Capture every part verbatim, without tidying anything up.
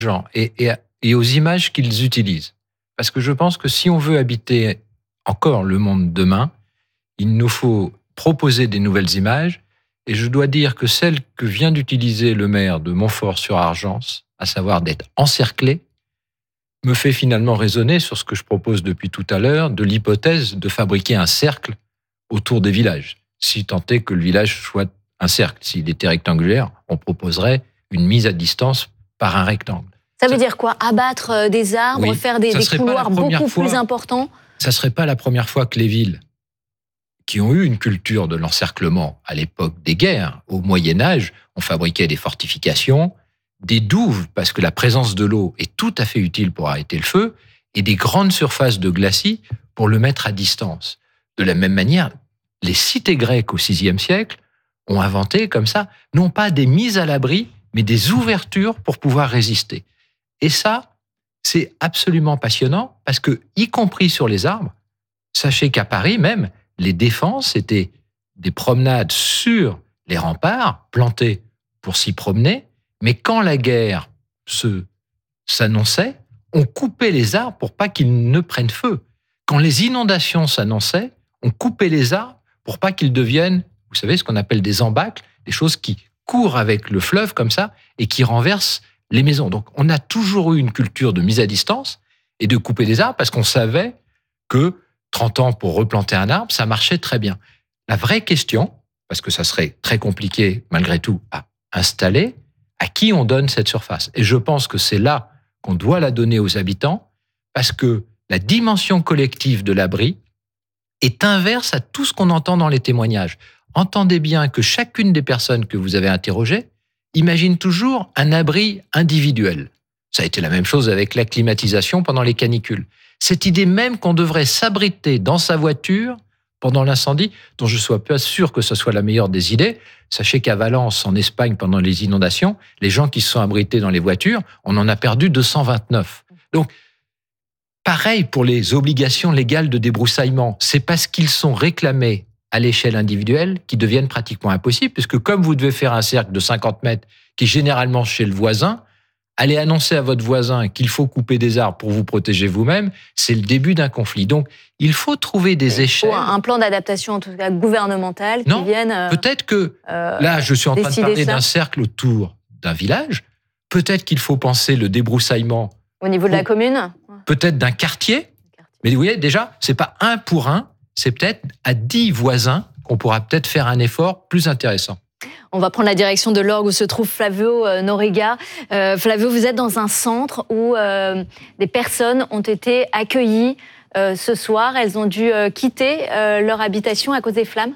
gens et, et, et aux images qu'ils utilisent. Parce que je pense que si on veut habiter encore le monde demain, il nous faut proposer des nouvelles images. Et je dois dire que celle que vient d'utiliser le maire de Montfort-sur-Argence, à savoir d'être encerclé, me fait finalement raisonner sur ce que je propose depuis tout à l'heure, de l'hypothèse de fabriquer un cercle autour des villages. Si tant est que le village soit un cercle, s'il était rectangulaire, on proposerait une mise à distance par un rectangle. Ça veut ça... dire quoi? Abattre des arbres, oui, faire des, des couloirs beaucoup fois, plus importants? Ça ne serait pas la première fois que les villes qui ont eu une culture de l'encerclement à l'époque des guerres, au Moyen-Âge, on fabriquait des fortifications, des douves, parce que la présence de l'eau est tout à fait utile pour arrêter le feu, et des grandes surfaces de glacis pour le mettre à distance. De la même manière, les cités grecques au sixième siècle ont inventé comme ça, non pas des mises à l'abri, mais des ouvertures pour pouvoir résister. Et ça, c'est absolument passionnant, parce que, y compris sur les arbres, sachez qu'à Paris même, les défenses étaient des promenades sur les remparts, plantés pour s'y promener, mais quand la guerre se, s'annonçait, on coupait les arbres pour pas qu'ils ne prennent feu. Quand les inondations s'annonçaient, on coupait les arbres pour pas qu'ils deviennent, vous savez, ce qu'on appelle des embâcles, des choses qui courent avec le fleuve comme ça et qui renversent les maisons. Donc on a toujours eu une culture de mise à distance et de couper des arbres parce qu'on savait que trente ans pour replanter un arbre, ça marchait très bien. La vraie question, parce que ça serait très compliqué malgré tout à installer, à qui on donne cette surface? Et je pense que c'est là qu'on doit la donner aux habitants, parce que la dimension collective de l'abri est inverse à tout ce qu'on entend dans les témoignages. Entendez bien que chacune des personnes que vous avez interrogées imagine toujours un abri individuel. Ça a été la même chose avec la climatisation pendant les canicules. Cette idée même qu'on devrait s'abriter dans sa voiture pendant l'incendie, dont je ne suis pas sûr que ce soit la meilleure des idées. Sachez qu'à Valence, en Espagne, pendant les inondations, les gens qui se sont abrités dans les voitures, on en a perdu deux cent vingt-neuf. Donc, pareil pour les obligations légales de débroussaillement. C'est parce qu'ils sont réclamés à l'échelle individuelle qu'ils deviennent pratiquement impossibles, puisque comme vous devez faire un cercle de cinquante mètres, qui est généralement chez le voisin, aller annoncer à votre voisin qu'il faut couper des arbres pour vous protéger vous-même, c'est le début d'un conflit. Donc, il faut trouver des échelles. Un plan d'adaptation, en tout cas gouvernemental, qui non, vienne. Euh, peut-être que euh, là, je suis en train de parler ça. d'un cercle autour d'un village. Peut-être qu'il faut penser le débroussaillement au niveau de la commune. Peut-être d'un quartier. Mais vous voyez, déjà, c'est pas un pour un, c'est peut-être à dix voisins qu'on pourra peut-être faire un effort plus intéressant. On va prendre la direction de l'orgue où se trouve Flavio euh, Noriga. Euh, Flavio, vous êtes dans un centre où euh, des personnes ont été accueillies euh, ce soir. Elles ont dû euh, quitter euh, leur habitation à cause des flammes.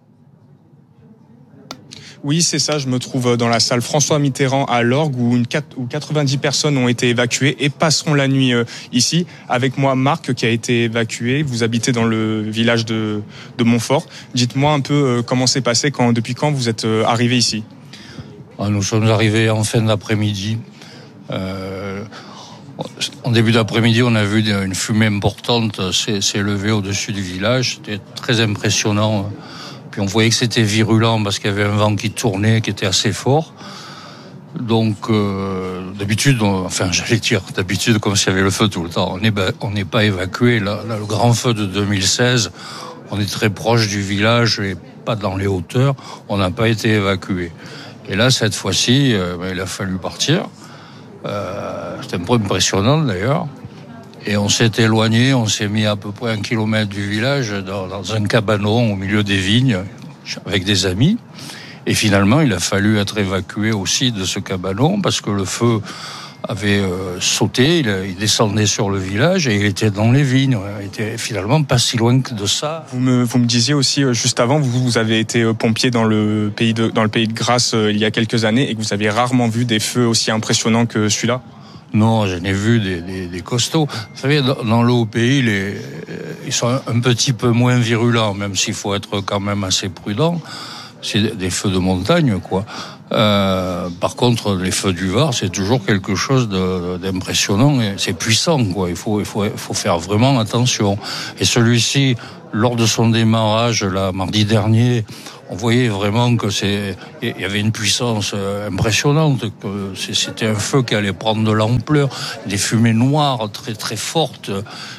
Oui, c'est ça. Je me trouve dans la salle François Mitterrand à l'orgue où, une, où quatre-vingt-dix personnes ont été évacuées et passeront la nuit euh, ici. Avec moi, Marc, qui a été évacué. Vous habitez dans le village de, de Montfort. Dites-moi un peu euh, comment c'est passé, quand, depuis quand vous êtes euh, arrivé ici. Nous sommes arrivés en fin d'après-midi. Euh, en début d'après-midi, on a vu une fumée importante s'élever au-dessus du village. C'était très impressionnant. Puis on voyait que c'était virulent parce qu'il y avait un vent qui tournait, qui était assez fort. Donc, euh, d'habitude, on, enfin, j'allais dire, d'habitude, comme s'il y avait le feu tout le temps. On n'est on n'est pas évacué. Là, là, le grand feu de deux mille seize, on est très proche du village et pas dans les hauteurs. On n'a pas été évacué. Et là, cette fois-ci, euh, ben, il a fallu partir. Euh, c'était un peu impressionnant d'ailleurs. Et on s'est éloigné, on s'est mis à peu près un kilomètre du village, dans, dans un cabanon au milieu des vignes, avec des amis. Et finalement, il a fallu être évacué aussi de ce cabanon, parce que le feu avait euh, sauté, il, il descendait sur le village et il était dans les vignes. Il était finalement pas si loin que de ça. Vous me, vous me disiez aussi, juste avant, vous, vous avez été pompier dans le pays de, dans le pays de Grasse euh, il y a quelques années et que vous avez rarement vu des feux aussi impressionnants que celui-là. Non, j'en ai vu des, des, des costauds. Vous savez, dans, dans le haut-pays, les, ils sont un, un petit peu moins virulents, même s'il faut être quand même assez prudent. C'est des feux de montagne, quoi. Euh, par contre, les feux du Var, c'est toujours quelque chose de, d'impressionnant et c'est puissant, quoi. Il faut, il faut, il faut faire vraiment attention. Et celui-ci, lors de son démarrage, là, mardi dernier, on voyait vraiment que c'est, il y avait une puissance impressionnante, que c'était un feu qui allait prendre de l'ampleur, des fumées noires très très fortes.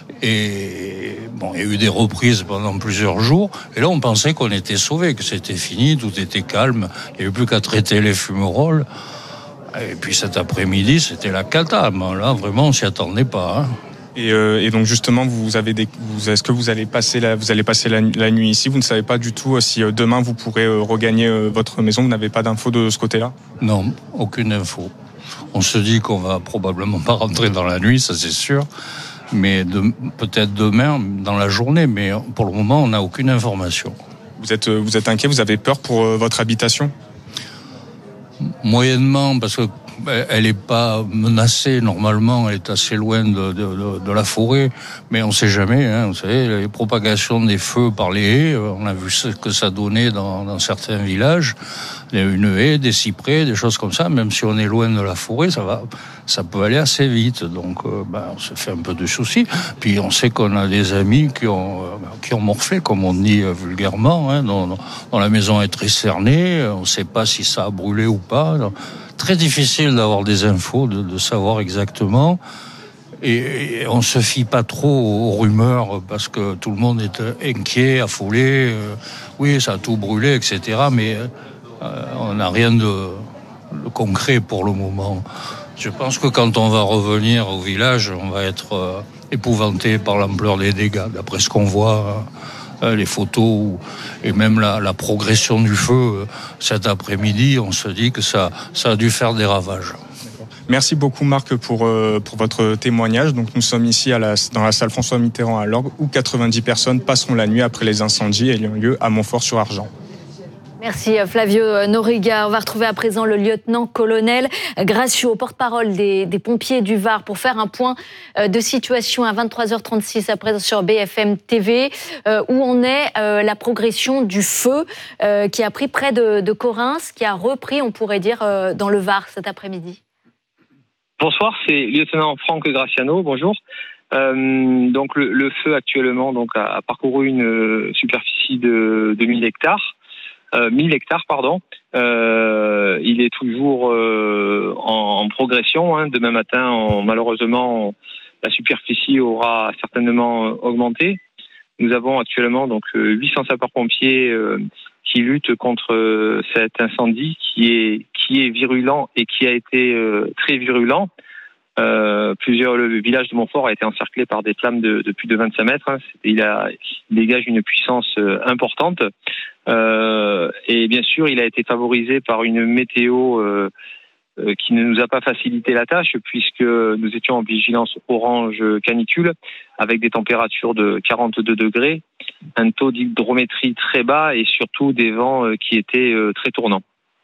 Et bon, il y a eu des reprises pendant plusieurs jours. Et là, on pensait qu'on était sauvés, que c'était fini, tout était calme. Il n'y avait plus qu'à traiter les fumerolles. Et puis cet après-midi, c'était la cata. Mais là, vraiment, on s'y attendait pas. Hein. Et, euh, et donc justement, vous avez des, vous, est-ce que vous allez passer la, vous allez passer la, la nuit ici? Vous ne savez pas du tout si euh, demain vous pourrez euh, regagner euh, votre maison. Vous n'avez pas d'infos de ce côté-là? Non, aucune info. On se dit qu'on va probablement pas rentrer dans la nuit, ça c'est sûr. Mais de, peut-être demain, dans la journée. Mais pour le moment, on n'a aucune information. Vous êtes, vous êtes inquiet? Vous avez peur pour euh, votre habitation? Moyennement, parce que elle n'est pas menacée normalement, elle est assez loin de, de, de la forêt, mais on ne sait jamais. Hein, vous savez, les propagations des feux par les haies, on a vu ce que ça donnait dans, dans certains villages. Il y a une haie, des cyprès, des choses comme ça. Même si on est loin de la forêt, ça va, ça peut aller assez vite. Donc, euh, ben, on se fait un peu de soucis. Puis on sait qu'on a des amis qui ont, euh, qui ont morflé, comme on dit euh, vulgairement, hein, dont, dont la maison est très cernée. On ne sait pas si ça a brûlé ou pas. Donc, très difficile d'avoir des infos, de, de savoir exactement. Et, et on se fie pas trop aux rumeurs parce que tout le monde est inquiet, affolé. Euh, oui, ça a tout brûlé, et cetera. Mais euh, on n'a rien de, de concret pour le moment. Je pense que quand on va revenir au village, on va être euh, épouvanté par l'ampleur des dégâts, d'après ce qu'on voit. Euh, les photos et même la, la progression du feu euh, cet après-midi, on se dit que ça, ça a dû faire des ravages. Merci beaucoup Marc pour, euh, pour votre témoignage. Donc, nous sommes ici à la, dans la salle François Mitterrand à Lorgues où quatre-vingt-dix personnes passeront la nuit après les incendies ayant lieu à Montfort-sur-Argent. Merci Flavio Noriga. On va retrouver à présent le lieutenant-colonel Graciano, porte-parole des, des pompiers du Var, pour faire un point de situation à vingt-trois heures trente-six à présent sur B F M T V, euh, où on est euh, la progression du feu euh, qui a pris près de, de Correns, qui a repris, on pourrait dire, euh, dans le Var cet après-midi. Bonsoir, c'est lieutenant Franck Graciano. Bonjour. Euh, donc le, le feu actuellement donc a, a parcouru une superficie de, de mille hectares. Euh, mille hectares, pardon. Euh, il est toujours euh, en, en progression. Hein. Demain matin, on, malheureusement, on, la superficie aura certainement augmenté. Nous avons actuellement donc huit cents sapeurs-pompiers euh, qui luttent contre euh, cet incendie qui est qui est virulent et qui a été euh, très virulent. Euh, plusieurs, le village de Montfort a été encerclé par des flammes de, de plus de vingt-cinq mètres. Hein. Il, a, il dégage une puissance euh, importante. Euh, et bien sûr, il a été favorisé par une météo euh, euh, qui ne nous a pas facilité la tâche, puisque nous étions en vigilance orange canicule, avec des températures de quarante-deux degrés, un taux d'hydrométrie très bas et surtout des vents euh, qui étaient euh, très tournants.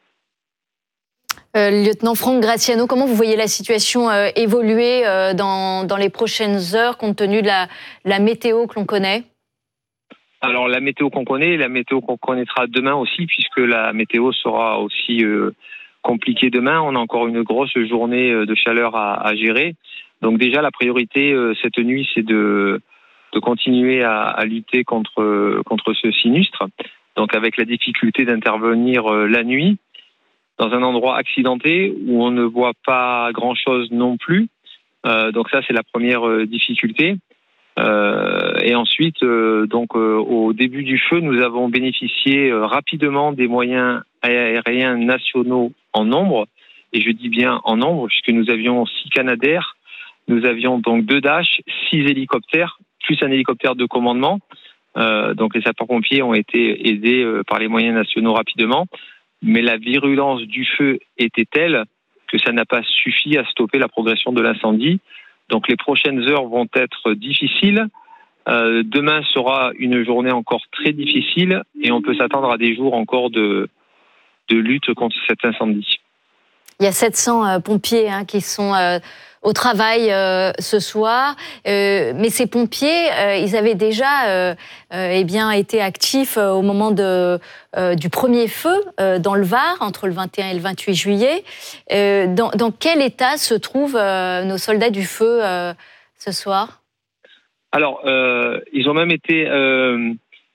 Euh, lieutenant Franck Graciano, comment vous voyez la situation euh, évoluer euh, dans, dans les prochaines heures, compte tenu de la, la météo que l'on connaît? Alors la météo qu'on connaît, la météo qu'on connaîtra demain aussi, puisque la météo sera aussi euh, compliquée demain. On a encore une grosse journée de chaleur à, à gérer. Donc déjà, la priorité euh, cette nuit, c'est de, de continuer à, à lutter contre, contre ce sinistre. Donc avec la difficulté d'intervenir euh, la nuit, dans un endroit accidenté où on ne voit pas grand-chose non plus. Euh, donc ça, c'est la première euh, difficulté. Euh, et ensuite, euh, donc euh, au début du feu, nous avons bénéficié euh, rapidement des moyens aériens nationaux en nombre. Et je dis bien en nombre, puisque nous avions six Canadair, nous avions donc deux Dash, six hélicoptères, plus un hélicoptère de commandement. Euh, donc les sapeurs-pompiers ont été aidés euh, par les moyens nationaux rapidement. Mais la virulence du feu était telle que ça n'a pas suffi à stopper la progression de l'incendie. Donc les prochaines heures vont être difficiles. Euh, demain sera une journée encore très difficile et on peut s'attendre à des jours encore de, de lutte contre cet incendie. Il y a sept cents euh, pompiers hein, qui sont euh, au travail euh, ce soir, euh, mais ces pompiers, euh, ils avaient déjà euh, euh, eh bien, été actifs euh, au moment de, euh, du premier feu euh, dans le Var, entre le vingt et un et le vingt-huit juillet. Euh, dans, dans quel état se trouvent euh, nos soldats du feu euh, ce soir? Alors, euh, ils ont même été... Euh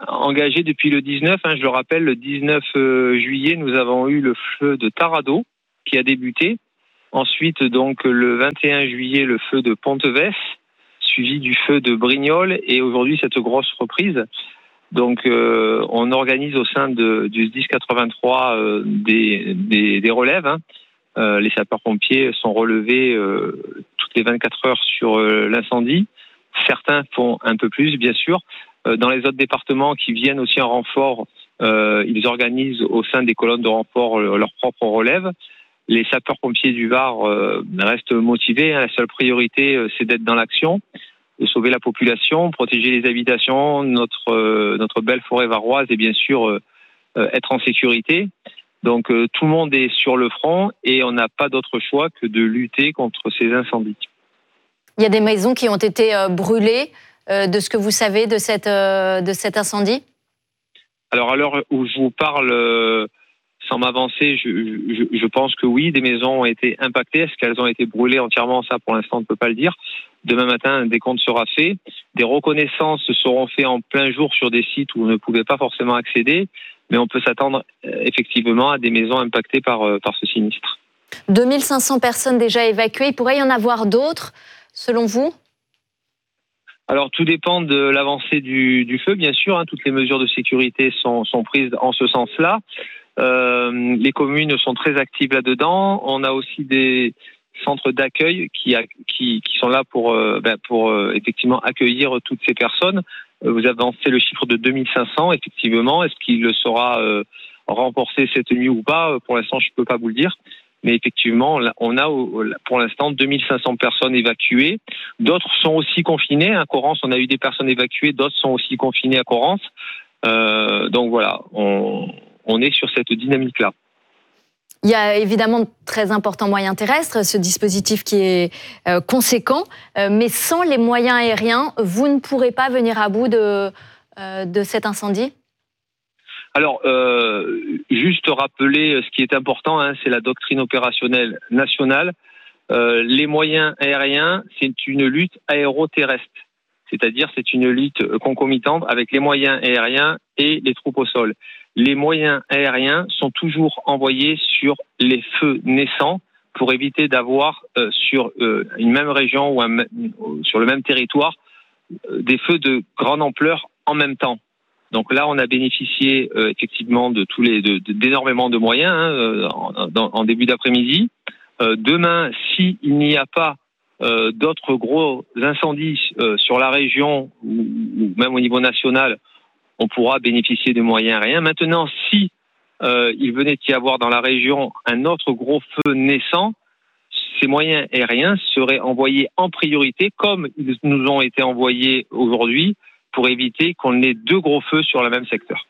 engagés depuis le dix-neuf. Hein, je le rappelle, le dix-neuf juillet, nous avons eu le feu de Tarado qui a débuté. Ensuite, donc, le vingt et un juillet, le feu de Pontevès, suivi du feu de Brignoles, et aujourd'hui, cette grosse reprise. Donc, euh, on organise au sein de, du S D I S quatre-vingt-trois euh, des, des, des relèves. Hein. Euh, les sapeurs-pompiers sont relevés euh, toutes les vingt-quatre heures sur euh, l'incendie. Certains font un peu plus, bien sûr. Euh, dans les autres départements qui viennent aussi en renfort, euh, ils organisent au sein des colonnes de renfort euh, leur propre relève. Les sapeurs-pompiers du Var euh, restent motivés. Hein. La seule priorité, euh, c'est d'être dans l'action, de sauver la population, protéger les habitations, notre euh, notre belle forêt varoise et bien sûr euh, euh, être en sécurité. Donc euh, tout le monde est sur le front et on n'a pas d'autre choix que de lutter contre ces incendies. Il y a des maisons qui ont été euh, brûlées. Euh, de ce que vous savez de cette euh, de cet incendie? Alors à l'heure où je vous parle, euh, sans m'avancer, je, je, je pense que oui, des maisons ont été impactées. Est-ce qu'elles ont été brûlées entièrement? Ça, pour l'instant, on ne peut pas le dire. Demain matin, un décompte sera fait. Des reconnaissances seront faites en plein jour sur des sites où on ne pouvait pas forcément accéder, mais on peut s'attendre euh, effectivement à des maisons impactées par, euh, par ce sinistre. deux mille cinq cents personnes déjà évacuées. Il pourrait y en avoir d'autres, selon vous? Alors, tout dépend de l'avancée du, du feu, bien sûr. Hein, toutes les mesures de sécurité sont, sont prises en ce sens-là. Euh, les communes sont très actives là-dedans. On a aussi des centres d'accueil qui, a, qui, qui sont là pour, euh, ben, pour euh, effectivement accueillir toutes ces personnes. Euh, vous avancez le chiffre de deux mille cinq cents, effectivement. Est-ce qu'il sera euh, renforcé cette nuit ou pas? Pour l'instant, je ne peux pas vous le dire. Mais effectivement, on a pour l'instant deux mille cinq cents personnes évacuées. D'autres sont aussi confinées. À Correns, on a eu des personnes évacuées. D'autres sont aussi confinées à Correns. Euh, donc voilà, on, on est sur cette dynamique-là. Il y a évidemment de très importants moyens terrestres, ce dispositif qui est euh, conséquent. Euh, mais sans les moyens aériens, vous ne pourrez pas venir à bout de, euh, de cet incendie? Alors, euh, juste rappeler ce qui est important, hein, c'est la doctrine opérationnelle nationale. Euh, les moyens aériens, c'est une lutte aéroterrestre, c'est-à-dire c'est une lutte concomitante avec les moyens aériens et les troupes au sol. Les moyens aériens sont toujours envoyés sur les feux naissants pour éviter d'avoir euh, sur euh, une même région ou un, sur le même territoire euh, des feux de grande ampleur en même temps. Donc là, on a bénéficié euh, effectivement de tous les de, de, d'énormément de moyens hein, euh, en, dans, en début d'après-midi. Euh, demain, s'il n'y a pas euh, d'autres gros incendies euh, sur la région ou, ou même au niveau national, on pourra bénéficier de moyens aériens. Maintenant, si euh, il venait y avoir dans la région un autre gros feu naissant, ces moyens aériens seraient envoyés en priorité, comme ils nous ont été envoyés aujourd'hui, pour éviter qu'on ait deux gros feux sur le même secteur.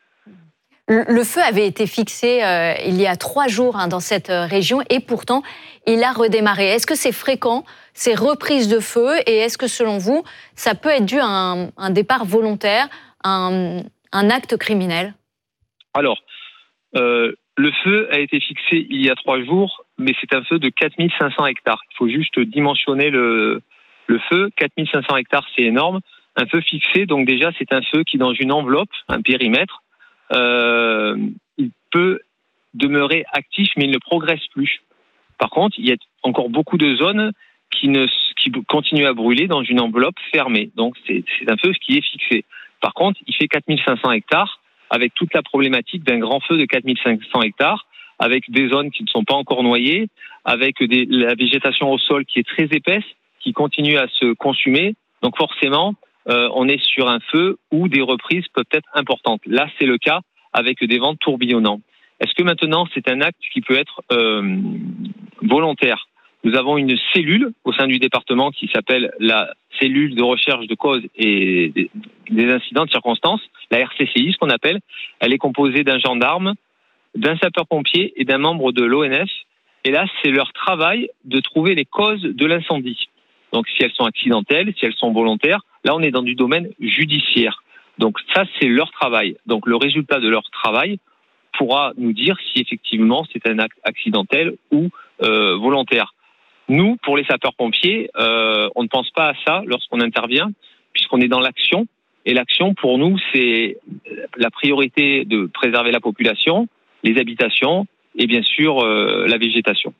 Le feu avait été fixé euh, il y a trois jours hein, dans cette région et pourtant, il a redémarré. Est-ce que c'est fréquent, ces reprises de feu, et est-ce que selon vous, ça peut être dû à un, un départ volontaire, un, un acte criminel? Alors, euh, le feu a été fixé il y a trois jours, mais c'est un feu de quatre mille cinq cents hectares. Il faut juste dimensionner le, le feu. quatre mille cinq cents hectares, c'est énorme. Un feu fixé, donc déjà, c'est un feu qui, dans une enveloppe, un périmètre, euh, il peut demeurer actif, mais il ne progresse plus. Par contre, il y a encore beaucoup de zones qui, ne, qui continuent à brûler dans une enveloppe fermée. Donc, c'est, c'est un feu qui est fixé. Par contre, il fait quatre mille cinq cents hectares, avec toute la problématique d'un grand feu de quatre mille cinq cents hectares, avec des zones qui ne sont pas encore noyées, avec des, la végétation au sol qui est très épaisse, qui continue à se consumer. Donc, forcément, Euh, on est sur un feu où des reprises peuvent être importantes. Là, c'est le cas avec des vents tourbillonnants. Est-ce que maintenant, c'est un acte qui peut être euh, volontaire? Nous avons une cellule au sein du département qui s'appelle la cellule de recherche de causes et des, des incidents de circonstances, la R C C I, ce qu'on appelle. Elle est composée d'un gendarme, d'un sapeur-pompier et d'un membre de l'O N F. Et là, c'est leur travail de trouver les causes de l'incendie. Donc, si elles sont accidentelles, si elles sont volontaires, là, on est dans du domaine judiciaire. Donc, ça, c'est leur travail. Donc, le résultat de leur travail pourra nous dire si effectivement c'est un acte accidentel ou euh, volontaire. Nous, pour les sapeurs-pompiers, euh, on ne pense pas à ça lorsqu'on intervient, puisqu'on est dans l'action. Et l'action, pour nous, c'est la priorité de préserver la population, les habitations et bien sûr euh, la végétation.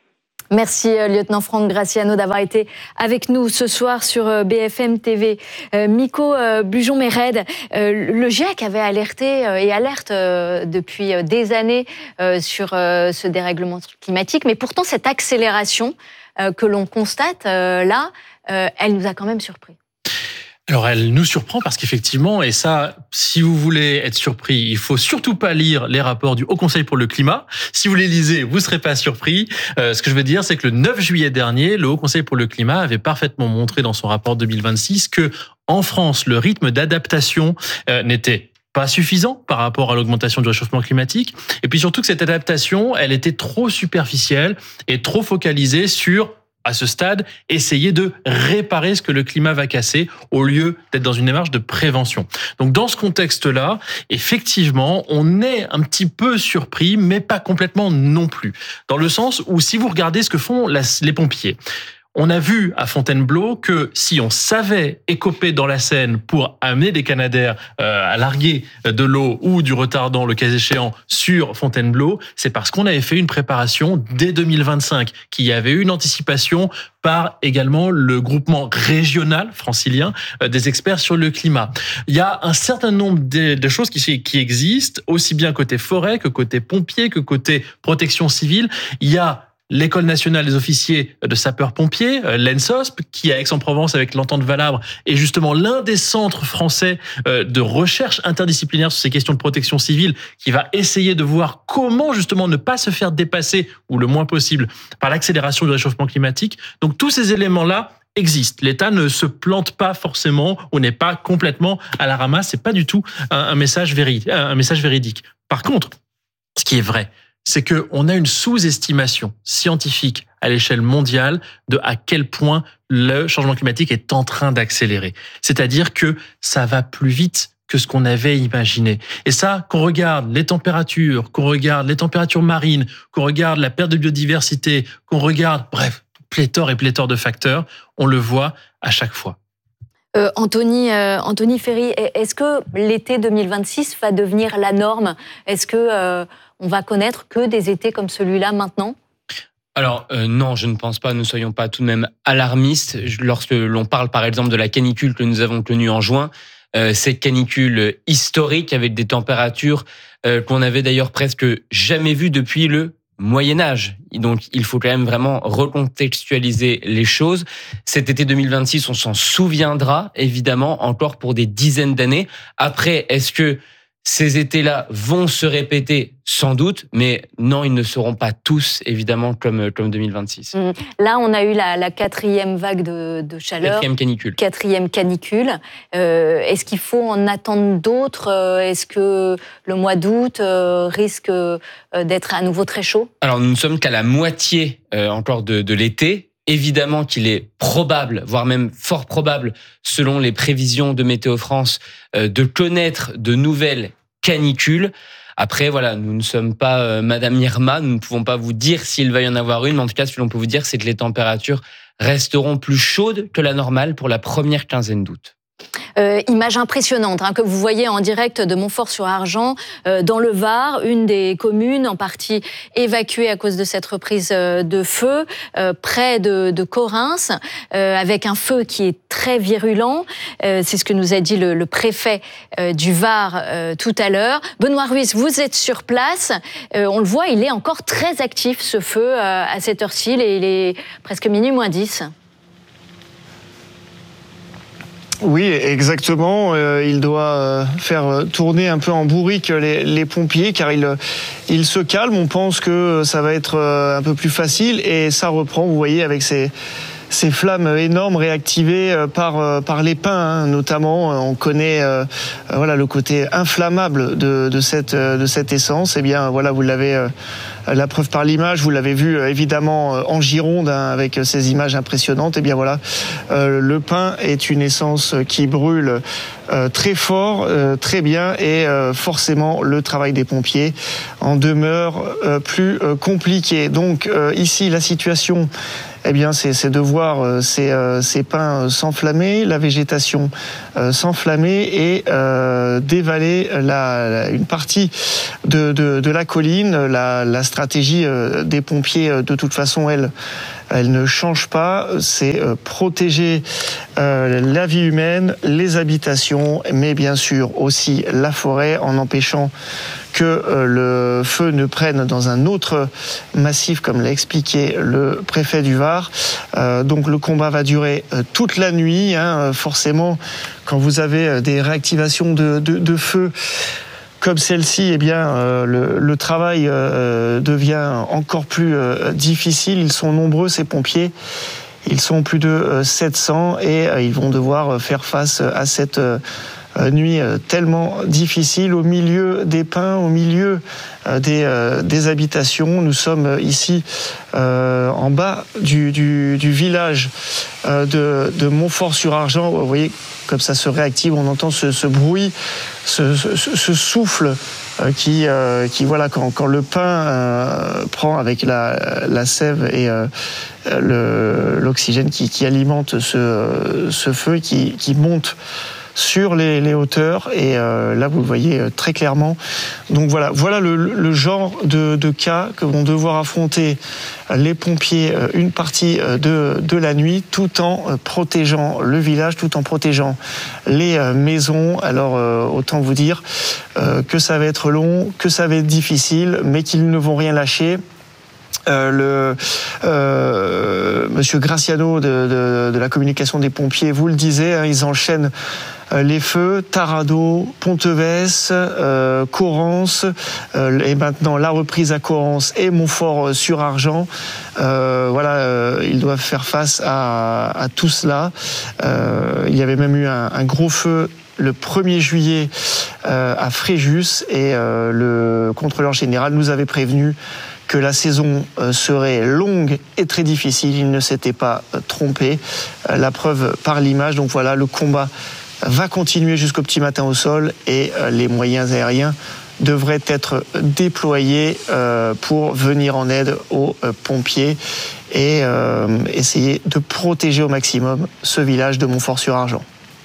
Merci, lieutenant Franck Graciano, d'avoir été avec nous ce soir sur B F M T V. Euh, Miko euh, Bujon-Méred, euh, le GIEC avait alerté euh, et alerte euh, depuis des années euh, sur euh, ce dérèglement climatique, mais pourtant cette accélération euh, que l'on constate euh, là, euh, elle nous a quand même surpris. Alors, elle nous surprend parce qu'effectivement, et ça, si vous voulez être surpris, il faut surtout pas lire les rapports du Haut Conseil pour le climat. Si vous les lisez, vous serez pas surpris. Euh, ce que je veux dire, c'est que le neuf juillet dernier, le Haut Conseil pour le climat avait parfaitement montré dans son rapport deux mille vingt-six que, en France, le rythme d'adaptation euh, n'était pas suffisant par rapport à l'augmentation du réchauffement climatique. Et puis surtout que cette adaptation, elle était trop superficielle et trop focalisée sur, à ce stade, essayer de réparer ce que le climat va casser au lieu d'être dans une démarche de prévention. Donc dans ce contexte-là, effectivement, on est un petit peu surpris, mais pas complètement non plus. Dans le sens où si vous regardez ce que font les pompiers, on a vu à Fontainebleau que si on savait écoper dans la Seine pour amener des canadaires euh, à larguer de l'eau ou du retardant, le cas échéant, sur Fontainebleau, c'est parce qu'on avait fait une préparation dès deux mille vingt-cinq, qu'il y avait eu une anticipation par également le groupement régional francilien euh, des experts sur le climat. Il y a un certain nombre de, de choses qui, qui existent, aussi bien côté forêt que côté pompiers, que côté protection civile. Il y a l'École nationale des officiers de sapeurs-pompiers, l'E N S O S P, qui à Aix-en-Provence avec l'entente Valabre est justement l'un des centres français de recherche interdisciplinaire sur ces questions de protection civile, qui va essayer de voir comment justement ne pas se faire dépasser, ou le moins possible, par l'accélération du réchauffement climatique. Donc tous ces éléments-là existent. L'État ne se plante pas forcément ou n'est pas complètement à la ramasse. C'est pas du tout un, un message véridique, un message véridique. Par contre, ce qui est vrai, c'est qu'on a une sous-estimation scientifique à l'échelle mondiale de à quel point le changement climatique est en train d'accélérer. C'est-à-dire que ça va plus vite que ce qu'on avait imaginé. Et ça, qu'on regarde les températures, qu'on regarde les températures marines, qu'on regarde la perte de biodiversité, qu'on regarde, bref, pléthore et pléthore de facteurs, on le voit à chaque fois. Euh, Anthony, euh, Anthony Ferry, est-ce que l'été deux mille vingt-six va devenir la norme ? Est-ce que euh, on va connaître que des étés comme celui-là maintenant ? Alors euh, non, je ne pense pas, ne soyons pas tout de même alarmistes. Lorsque l'on parle par exemple de la canicule que nous avons connue en juin, euh, cette canicule historique avec des températures euh, qu'on n'avait d'ailleurs presque jamais vues depuis le Moyen-Âge. Donc, il faut quand même vraiment recontextualiser les choses. Cet été deux mille vingt-six, on s'en souviendra, évidemment, encore pour des dizaines d'années. Après, est-ce que ces étés-là vont se répéter ? Sans doute, mais non, ils ne seront pas tous, évidemment, comme, comme deux mille vingt-six. Mmh. Là, on a eu la, la quatrième vague de, de chaleur. Quatrième canicule. Quatrième canicule. Euh, est-ce qu'il faut en attendre d'autres ? Est-ce que le mois d'août euh, risque euh, d'être à nouveau très chaud ? Alors, nous ne sommes qu'à la moitié euh, encore de, de l'été. Évidemment qu'il est probable, voire même fort probable, selon les prévisions de Météo France, euh, de connaître de nouvelles canicules. Après, voilà, nous ne sommes pas euh, Madame Irma, nous ne pouvons pas vous dire s'il va y en avoir une, mais en tout cas, ce que l'on peut vous dire, c'est que les températures resteront plus chaudes que la normale pour la première quinzaine d'août. Euh, image impressionnante hein, que vous voyez en direct de Montfort-sur-Argent, euh, dans le Var, une des communes en partie évacuée à cause de cette reprise euh, de feu, euh, près de, de Correns, euh, avec un feu qui est très virulent. Euh, c'est ce que nous a dit le, le préfet euh, du Var euh, tout à l'heure. Benoît Ruiz, vous êtes sur place. Euh, on le voit, il est encore très actif ce feu euh, à cette heure-ci. Et il est presque minuit moins dix. Oui, exactement. Euh, il doit euh, faire tourner un peu en bourrique les, les pompiers car il, il se calme. On pense que ça va être un peu plus facile et ça reprend, vous voyez, avec ces, ces flammes énormes réactivées par, par les pins, hein, notamment. On connaît euh, voilà, le côté inflammable de, de, cette, de cette essence. Eh bien, voilà, vous l'avez La preuve par l'image, vous l'avez vu évidemment en Gironde hein, avec ces images impressionnantes. Et bien voilà, euh, le pin est une essence qui brûle euh, très fort, euh, très bien, et euh, forcément le travail des pompiers en demeure euh, plus euh, compliqué. Donc euh, ici la situation, eh bien, c'est, c'est de voir euh, ces, euh, ces pins s'enflammer, la végétation euh, s'enflammer et euh, dévaler la, la, une partie de, de, de la colline. La, la stratégie euh, des pompiers, euh, de toute façon, elle, elle ne change pas. C'est euh, protéger euh, la vie humaine, les habitations, mais bien sûr aussi la forêt, en empêchant que euh, le feu ne prenne dans un autre massif, comme l'a expliqué le préfet du Var. Euh, donc le combat va durer euh, toute la nuit. Hein, forcément, quand vous avez des réactivations de, de, de feu comme celle-ci, eh bien, euh, le, le travail euh, devient encore plus euh, difficile. Ils sont nombreux, ces pompiers. Ils sont plus de euh, sept cents et euh, ils vont devoir faire face à cette euh, nuit tellement difficile au milieu des pins, au milieu des, euh, des habitations. Nous sommes ici euh, en bas du, du, du village euh, de, de Montfort-sur-Argent. Vous voyez comme ça se réactive, on entend ce, ce bruit, ce, ce, ce souffle euh, qui, euh, qui voilà, quand, quand le pin euh, prend avec la, la sève et euh, le, l'oxygène qui, qui alimente ce, ce feu qui, qui monte sur les, les hauteurs, et euh, là vous le voyez très clairement. Donc voilà, voilà le, le genre de, de cas que vont devoir affronter les pompiers une partie de, de la nuit, tout en protégeant le village, tout en protégeant les maisons. Alors euh, autant vous dire euh, que ça va être long, que ça va être difficile, mais qu'ils ne vont rien lâcher. Euh, le euh, Monsieur Graciano de, de, de la communication des pompiers vous le disait, hein, ils enchaînent euh, les feux, Tarado, Pontevès, euh, Corrence, euh, et maintenant la reprise à Corrence et Montfort-sur-Argent. Euh, voilà, euh, ils doivent faire face à, à tout cela. Euh, il y avait même eu un, un gros feu le premier juillet euh, à Fréjus, et euh, le contrôleur général nous avait prévenu que la saison serait longue et très difficile. Il ne s'était pas trompé. La preuve par l'image. Donc voilà, le combat va continuer jusqu'au petit matin au sol, et les moyens aériens devraient être déployés pour venir en aide aux pompiers et essayer de protéger au maximum ce village de Montfort-sur-Argent.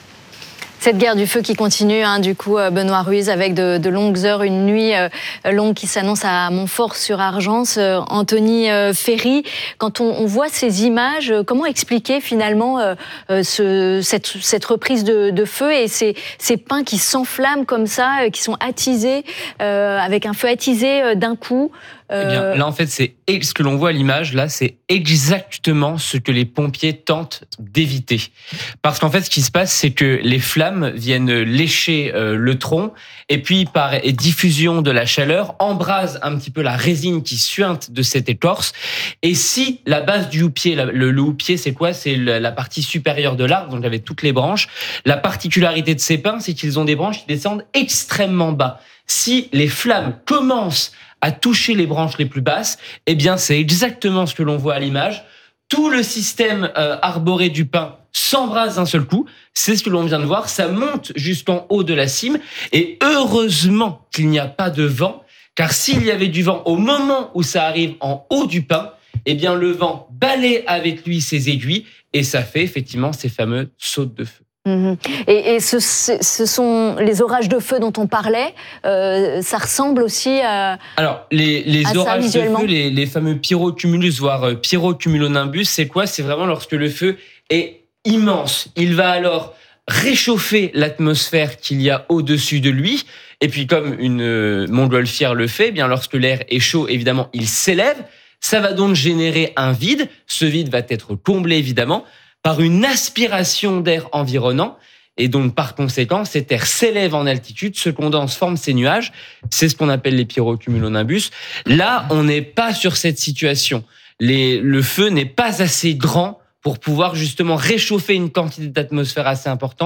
Cette guerre du feu qui continue, hein, du coup, Benoît Ruiz, avec de, de longues heures, une nuit euh, longue qui s'annonce à Montfort-sur-Argence. Euh, Anthony euh, Ferry, quand on, on voit ces images, euh, comment expliquer finalement euh, ce, cette, cette reprise de, de feu et ces, ces pins qui s'enflamment comme ça, euh, qui sont attisés, euh, avec un feu attisé euh, d'un coup? Eh bien, là, en fait, c'est ce que l'on voit à l'image. Là, c'est exactement ce que les pompiers tentent d'éviter. Parce qu'en fait, ce qui se passe, c'est que les flammes viennent lécher euh, le tronc, et puis, par diffusion de la chaleur, embrasent un petit peu la résine qui suinte de cette écorce. Et si la base du houppier, le, le houppier, c'est quoi? C'est la partie supérieure de l'arbre, donc avec toutes les branches. La particularité de ces pins, c'est qu'ils ont des branches qui descendent extrêmement bas. Si les flammes commencent à toucher les branches les plus basses, eh bien, c'est exactement ce que l'on voit à l'image. Tout le système euh, arboré du pin s'embrase d'un seul coup. C'est ce que l'on vient de voir. Ça monte jusqu'en haut de la cime. Et heureusement qu'il n'y a pas de vent, car s'il y avait du vent au moment où ça arrive en haut du pin, eh bien, le vent balaie avec lui ses aiguilles, et ça fait effectivement ces fameux sautes de feu. Mmh. Et, et ce, ce sont les orages de feu dont on parlait, euh, ça ressemble aussi à. Alors, les, les à orages ça, de feu, les, les fameux pyrocumulus, voire euh, pyrocumulonimbus, c'est quoi? C'est vraiment lorsque le feu est immense. Il va alors réchauffer l'atmosphère qu'il y a au-dessus de lui. Et puis, comme une euh, montgolfière le fait, eh bien lorsque l'air est chaud, évidemment, il s'élève. Ça va donc générer un vide. Ce vide va être comblé, évidemment, par une aspiration d'air environnant, et donc par conséquent, cet air s'élève en altitude, se condense, forme ces nuages. C'est ce qu'on appelle les pyrocumulonimbus. Là, on n'est pas sur cette situation. Les, le feu n'est pas assez grand pour pouvoir justement réchauffer une quantité d'atmosphère assez importante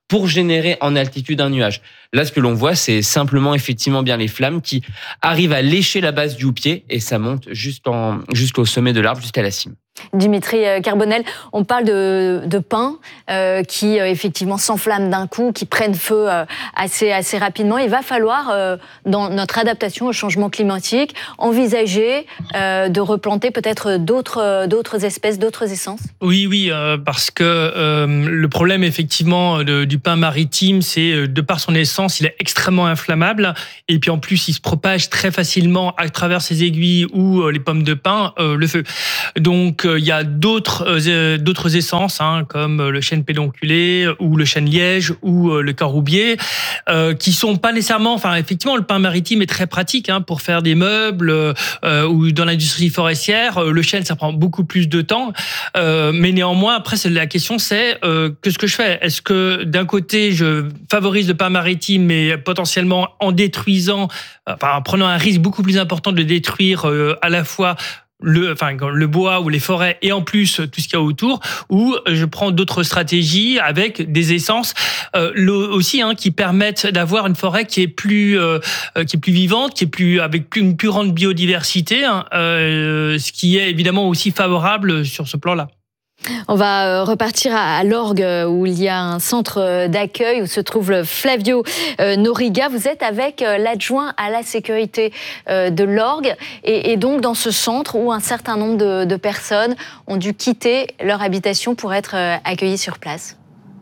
pour générer en altitude un nuage. Là, ce que l'on voit, c'est simplement effectivement bien les flammes qui arrivent à lécher la base du houppier et ça monte jusqu'en, jusqu'au sommet de l'arbre, jusqu'à la cime. Dimitri Carbonel, on parle de, de pins euh, qui euh, effectivement s'enflamment d'un coup, qui prennent feu euh, assez, assez rapidement. Il va falloir, euh, dans notre adaptation au changement climatique, envisager euh, de replanter peut-être d'autres, d'autres espèces, d'autres essences. Oui, oui, euh, parce que euh, le problème effectivement de, du pin maritime, c'est de par son essence, il est extrêmement inflammable et puis en plus, il se propage très facilement à travers ses aiguilles ou euh, les pommes de pin, euh, le feu. Donc, il y a d'autres euh, d'autres essences hein, comme le chêne pédonculé ou le chêne liège ou euh, le caroubier euh, qui sont pas nécessairement enfin effectivement le pin maritime est très pratique hein, pour faire des meubles euh, ou dans l'industrie forestière. Le chêne ça prend beaucoup plus de temps euh, mais néanmoins après c'est la question c'est euh, qu'est-ce que je fais? Est-ce que d'un côté je favorise le pin maritime mais potentiellement en détruisant enfin en prenant un risque beaucoup plus important de détruire euh, à la fois le, enfin, le bois ou les forêts et en plus tout ce qu'il y a autour, ou je prends d'autres stratégies avec des essences euh, le, aussi hein, qui permettent d'avoir une forêt qui est plus euh, qui est plus vivante, qui est plus avec plus, une plus grande biodiversité, hein, euh, ce qui est évidemment aussi favorable sur ce plan-là. On va repartir à l'Orgue où il y a un centre d'accueil où se trouve Flavio Noriga. Vous êtes avec l'adjoint à la sécurité de l'Orgue et donc dans ce centre où un certain nombre de, de personnes ont dû quitter leur habitation pour être accueillies sur place.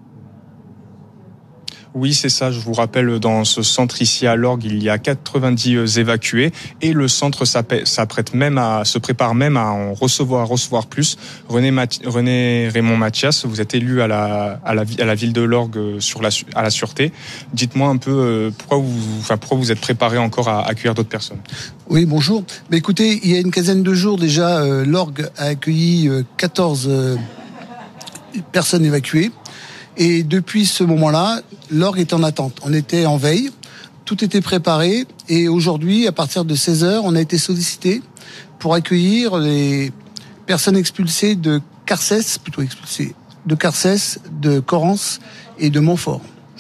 Oui, c'est ça. Je vous rappelle, dans ce centre ici à l'Orgue, il y a quatre-vingt-dix évacués et le centre s'apprête même à, se prépare même à en recevoir, à recevoir plus. René, Mathi- René Raymond Mathias, vous êtes élu à la, à la, à la ville de l'Orgue sur la, à la sûreté. Dites-moi un peu pourquoi vous, enfin, pourquoi vous êtes préparé encore à accueillir d'autres personnes. Oui, bonjour. Mais écoutez, il y a une quinzaine de jours déjà, euh, l'Orgue a accueilli euh, quatorze euh, personnes évacuées. Et depuis ce moment-là, l'Orgue est en attente. On était en veille, tout était préparé. Et aujourd'hui, à partir de seize heures, on a été sollicité pour accueillir les personnes expulsées de Carcès, plutôt expulsées de Carcès, de Corrence et de Montfort.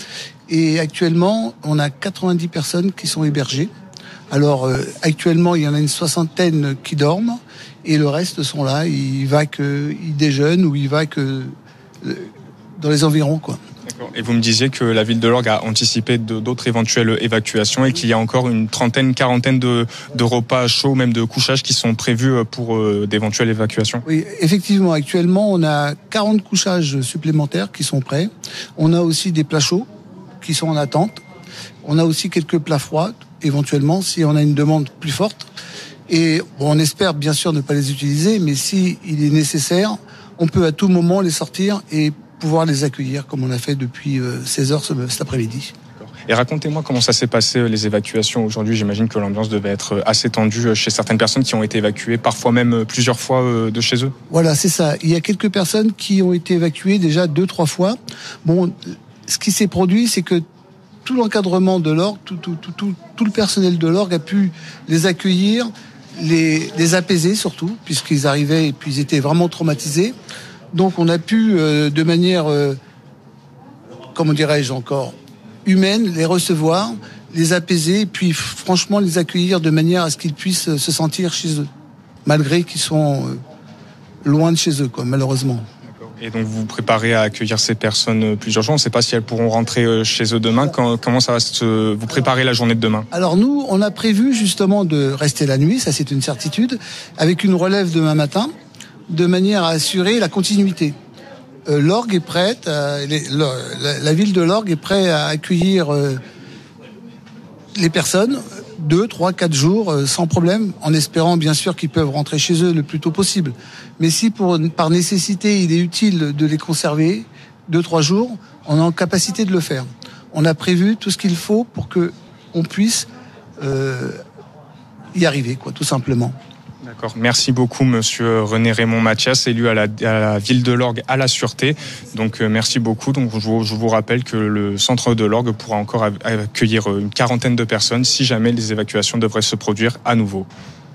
Et actuellement, on a quatre-vingt-dix personnes qui sont hébergées. Alors, euh, actuellement, il y en a une soixantaine qui dorment et le reste sont là. Ils vaquent, ils déjeunent ou ils vaquent euh, dans les environs, quoi. D'accord. Et vous me disiez que la ville de l'Orgue a anticipé d'autres éventuelles évacuations et qu'il y a encore une trentaine, quarantaine de, de repas chauds, même de couchages qui sont prévus pour euh, d'éventuelles évacuations. Oui, effectivement, actuellement, on a quarante couchages supplémentaires qui sont prêts. On a aussi des plats chauds qui sont en attente. On a aussi quelques plats froids, éventuellement, si on a une demande plus forte. Et bon, on espère bien sûr ne pas les utiliser, mais si il est nécessaire, on peut à tout moment les sortir et pouvoir les accueillir comme on a fait depuis seize heures cet après-midi. Et racontez-moi comment ça s'est passé les évacuations aujourd'hui. J'imagine que l'ambiance devait être assez tendue chez certaines personnes qui ont été évacuées, parfois même plusieurs fois de chez eux. Voilà, c'est ça. Il y a quelques personnes qui ont été évacuées déjà deux, trois fois. Bon, ce qui s'est produit, c'est que tout l'encadrement de l'Orgue, tout, tout, tout, tout, tout le personnel de l'Orgue a pu les accueillir, les, les apaiser surtout, puisqu'ils arrivaient et puis ils étaient vraiment traumatisés. Donc on a pu, euh, de manière, euh, comment dirais-je encore, humaine, les recevoir, les apaiser, et puis franchement les accueillir de manière à ce qu'ils puissent se sentir chez eux, malgré qu'ils sont euh, loin de chez eux, quoi, malheureusement. Et donc vous vous préparez à accueillir ces personnes plusieurs jours. On ne sait pas si elles pourront rentrer chez eux demain. Quand, comment ça va se, vous préparer la journée de demain? Alors nous, on a prévu justement de rester la nuit, ça c'est une certitude, avec une relève demain matin, de manière à assurer la continuité. Euh, L'Orgue est prête, euh, les, la, la ville de l'Orgue est prête à accueillir euh, les personnes deux, trois, quatre jours euh, sans problème, en espérant bien sûr qu'ils peuvent rentrer chez eux le plus tôt possible. Mais si pour, par nécessité il est utile de les conserver deux, trois jours, on est en capacité de le faire. On a prévu tout ce qu'il faut pour que on puisse euh, y arriver, quoi, tout simplement. D'accord. Merci beaucoup, monsieur René Raymond Mathias, élu à la, à la ville de l'Orgue à la sûreté. Donc, euh, merci beaucoup. Donc, je vous, je vous rappelle que le centre de l'Orgue pourra encore accueillir une quarantaine de personnes si jamais les évacuations devraient se produire à nouveau.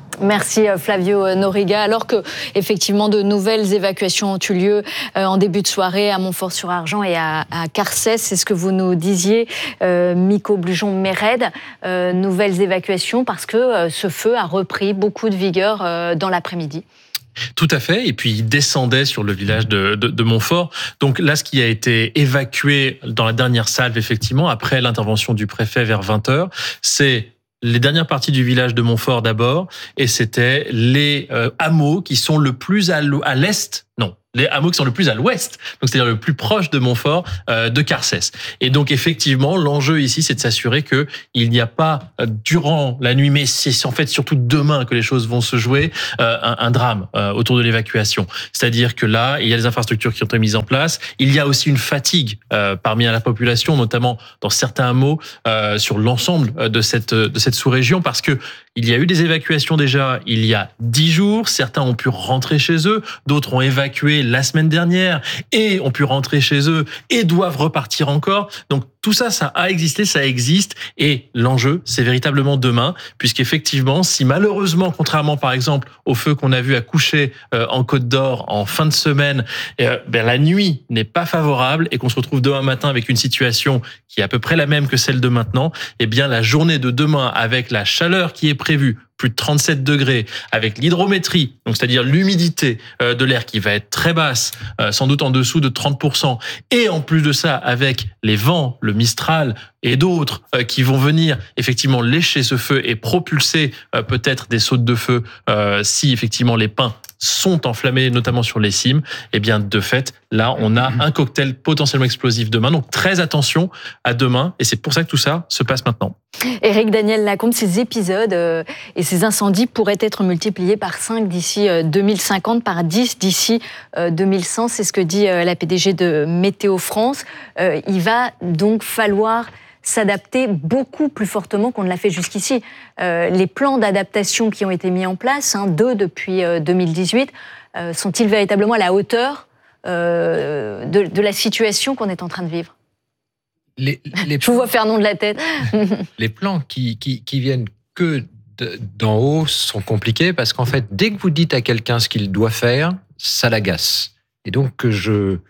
Merci Flavio Noriga. Alors que effectivement de nouvelles évacuations ont eu lieu en début de soirée à Montfort-sur-Argens et à, à Carcès, c'est ce que vous nous disiez, euh, Miko Blujon-Méred. Euh, nouvelles évacuations parce que euh, ce feu a repris beaucoup de vigueur euh, dans l'après-midi. Tout à fait. Et puis, il descendait sur le village de, de, de Montfort. Donc là, ce qui a été évacué dans la dernière salve, effectivement, après l'intervention du préfet vers vingt heures, c'est les dernières parties du village de Montfort d'abord, et c'était les euh, hameaux qui sont le plus à l'est, non, les hameaux qui sont le plus à l'ouest, donc c'est-à-dire le plus proche de Montfort, euh, de Carcès. Et donc effectivement, l'enjeu ici, c'est de s'assurer que il n'y a pas euh, durant la nuit, mais c'est en fait surtout demain que les choses vont se jouer, euh, un, un drame euh, autour de l'évacuation. C'est-à-dire que là, il y a des infrastructures qui ont été mises en place. Il y a aussi une fatigue euh, parmi la population, notamment dans certains hameaux, euh, sur l'ensemble de cette de cette sous-région, parce que il y a eu des évacuations déjà il y a dix jours. Certains ont pu rentrer chez eux, d'autres ont évacué la semaine dernière et ont pu rentrer chez eux et doivent repartir encore. Donc tout ça, ça a existé, ça existe, et l'enjeu, c'est véritablement demain, puisqu'effectivement, si malheureusement, contrairement par exemple au feu qu'on a vu à Coucher euh, en Côte d'Or en fin de semaine, euh, ben, la nuit n'est pas favorable et qu'on se retrouve demain matin avec une situation qui est à peu près la même que celle de maintenant, eh bien la journée de demain, avec la chaleur qui est prévue, plus de trente-sept degrés, avec l'hydrométrie, donc c'est-à-dire l'humidité de l'air qui va être très basse, sans doute en dessous de trente pour cent, et en plus de ça, avec les vents, le Mistral et d'autres qui vont venir effectivement lécher ce feu et propulser peut-être des sautes de feu si effectivement les pins sont enflammés, notamment sur les cimes, eh bien de fait, là, on a un cocktail potentiellement explosif demain. Donc très attention à demain, et c'est pour ça que tout ça se passe maintenant. Éric Daniel Lacombe, ces épisodes euh, et ces incendies pourraient être multipliés par cinq d'ici euh, deux mille cinquante, par dix d'ici euh, deux mille cent. C'est ce que dit euh, la P D G de Météo France. Euh, il va donc falloir s'adapter beaucoup plus fortement qu'on ne l'a fait jusqu'ici. Euh, les plans d'adaptation qui ont été mis en place, hein, deux depuis euh, deux mille dix-huit, euh, sont-ils véritablement à la hauteur euh, de, de la situation qu'on est en train de vivre ? Les, les Je vous vois faire non de la tête. Les plans qui, qui, qui viennent que de, d'en haut sont compliqués parce qu'en fait, dès que vous dites à quelqu'un ce qu'il doit faire, ça l'agace. Et donc, je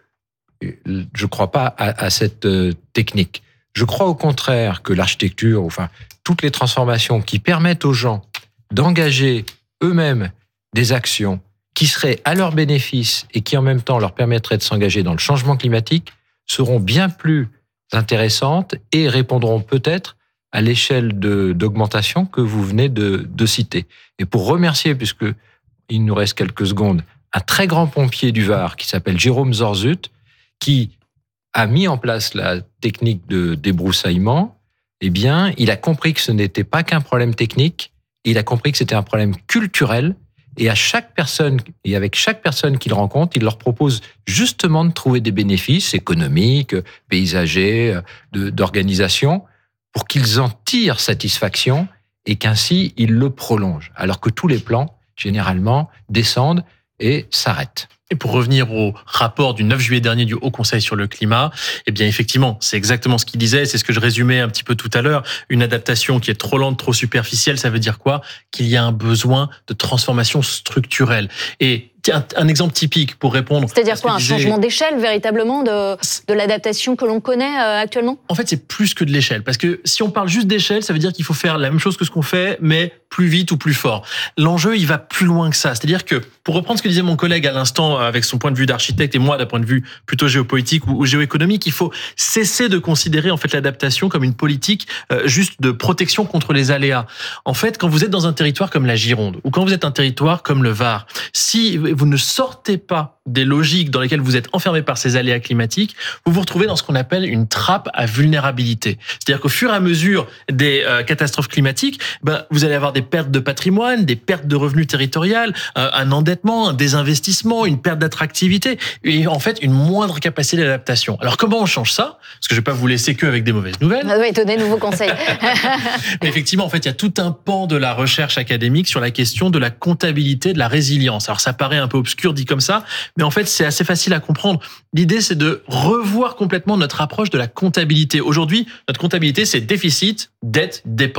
je crois pas à, à cette technique. Je crois au contraire que l'architecture, enfin, toutes les transformations qui permettent aux gens d'engager eux-mêmes des actions qui seraient à leur bénéfice et qui en même temps leur permettraient de s'engager dans le changement climatique seront bien plus intéressantes et répondront peut-être à l'échelle de, d'augmentation que vous venez de, de citer. Et pour remercier, puisque il nous reste quelques secondes, un très grand pompier du Var qui s'appelle Jérôme Zorzut, qui a mis en place la technique de débroussaillement, eh bien, il a compris que ce n'était pas qu'un problème technique, il a compris que c'était un problème culturel, et à chaque personne, et avec chaque personne qu'il rencontre, il leur propose justement de trouver des bénéfices économiques, paysagers, de, d'organisation, pour qu'ils en tirent satisfaction, et qu'ainsi, ils le prolongent. Alors que tous les plans, généralement, descendent et s'arrêtent. Et pour revenir au rapport du neuf juillet dernier du Haut Conseil sur le climat, eh bien effectivement, c'est exactement ce qu'il disait, c'est ce que je résumais un petit peu tout à l'heure. Une adaptation qui est trop lente, trop superficielle, ça veut dire quoi ? Qu'il y a un besoin de transformation structurelle. Et un, un exemple typique pour répondre... C'est-à-dire quoi ? Un changement d'échelle, véritablement, de, de l'adaptation que l'on connaît euh, actuellement ? En fait, c'est plus que de l'échelle. Parce que si on parle juste d'échelle, ça veut dire qu'il faut faire la même chose que ce qu'on fait, mais plus vite ou plus fort. L'enjeu, il va plus loin que ça. C'est-à-dire que, pour reprendre ce que disait mon collègue à l'instant, avec son point de vue d'architecte et moi d'un point de vue plutôt géopolitique ou, ou géoéconomique, il faut cesser de considérer en fait l'adaptation comme une politique euh, juste de protection contre les aléas. En fait, quand vous êtes dans un territoire comme la Gironde ou quand vous êtes un territoire comme le Var, si vous ne sortez pas des logiques dans lesquelles vous êtes enfermé par ces aléas climatiques, vous vous retrouvez dans ce qu'on appelle une trappe à vulnérabilité. C'est-à-dire qu'au fur et à mesure des euh, catastrophes climatiques, ben, vous allez avoir des pertes de patrimoine, des pertes de revenus territoriaux, euh, un endettement, un désinvestissement, une perte d'attractivité et en fait une moindre capacité d'adaptation. Alors comment on change ça ? Parce que je ne vais pas vous laisser que avec des mauvaises nouvelles. Ah oui, donnez nouveaux conseils. Mais effectivement, en fait, il y a tout un pan de la recherche académique sur la question de la comptabilité de la résilience. Alors ça paraît un peu obscur dit comme ça, mais en fait c'est assez facile à comprendre. L'idée c'est de revoir complètement notre approche de la comptabilité. Aujourd'hui, notre comptabilité c'est déficit, dette, dépense.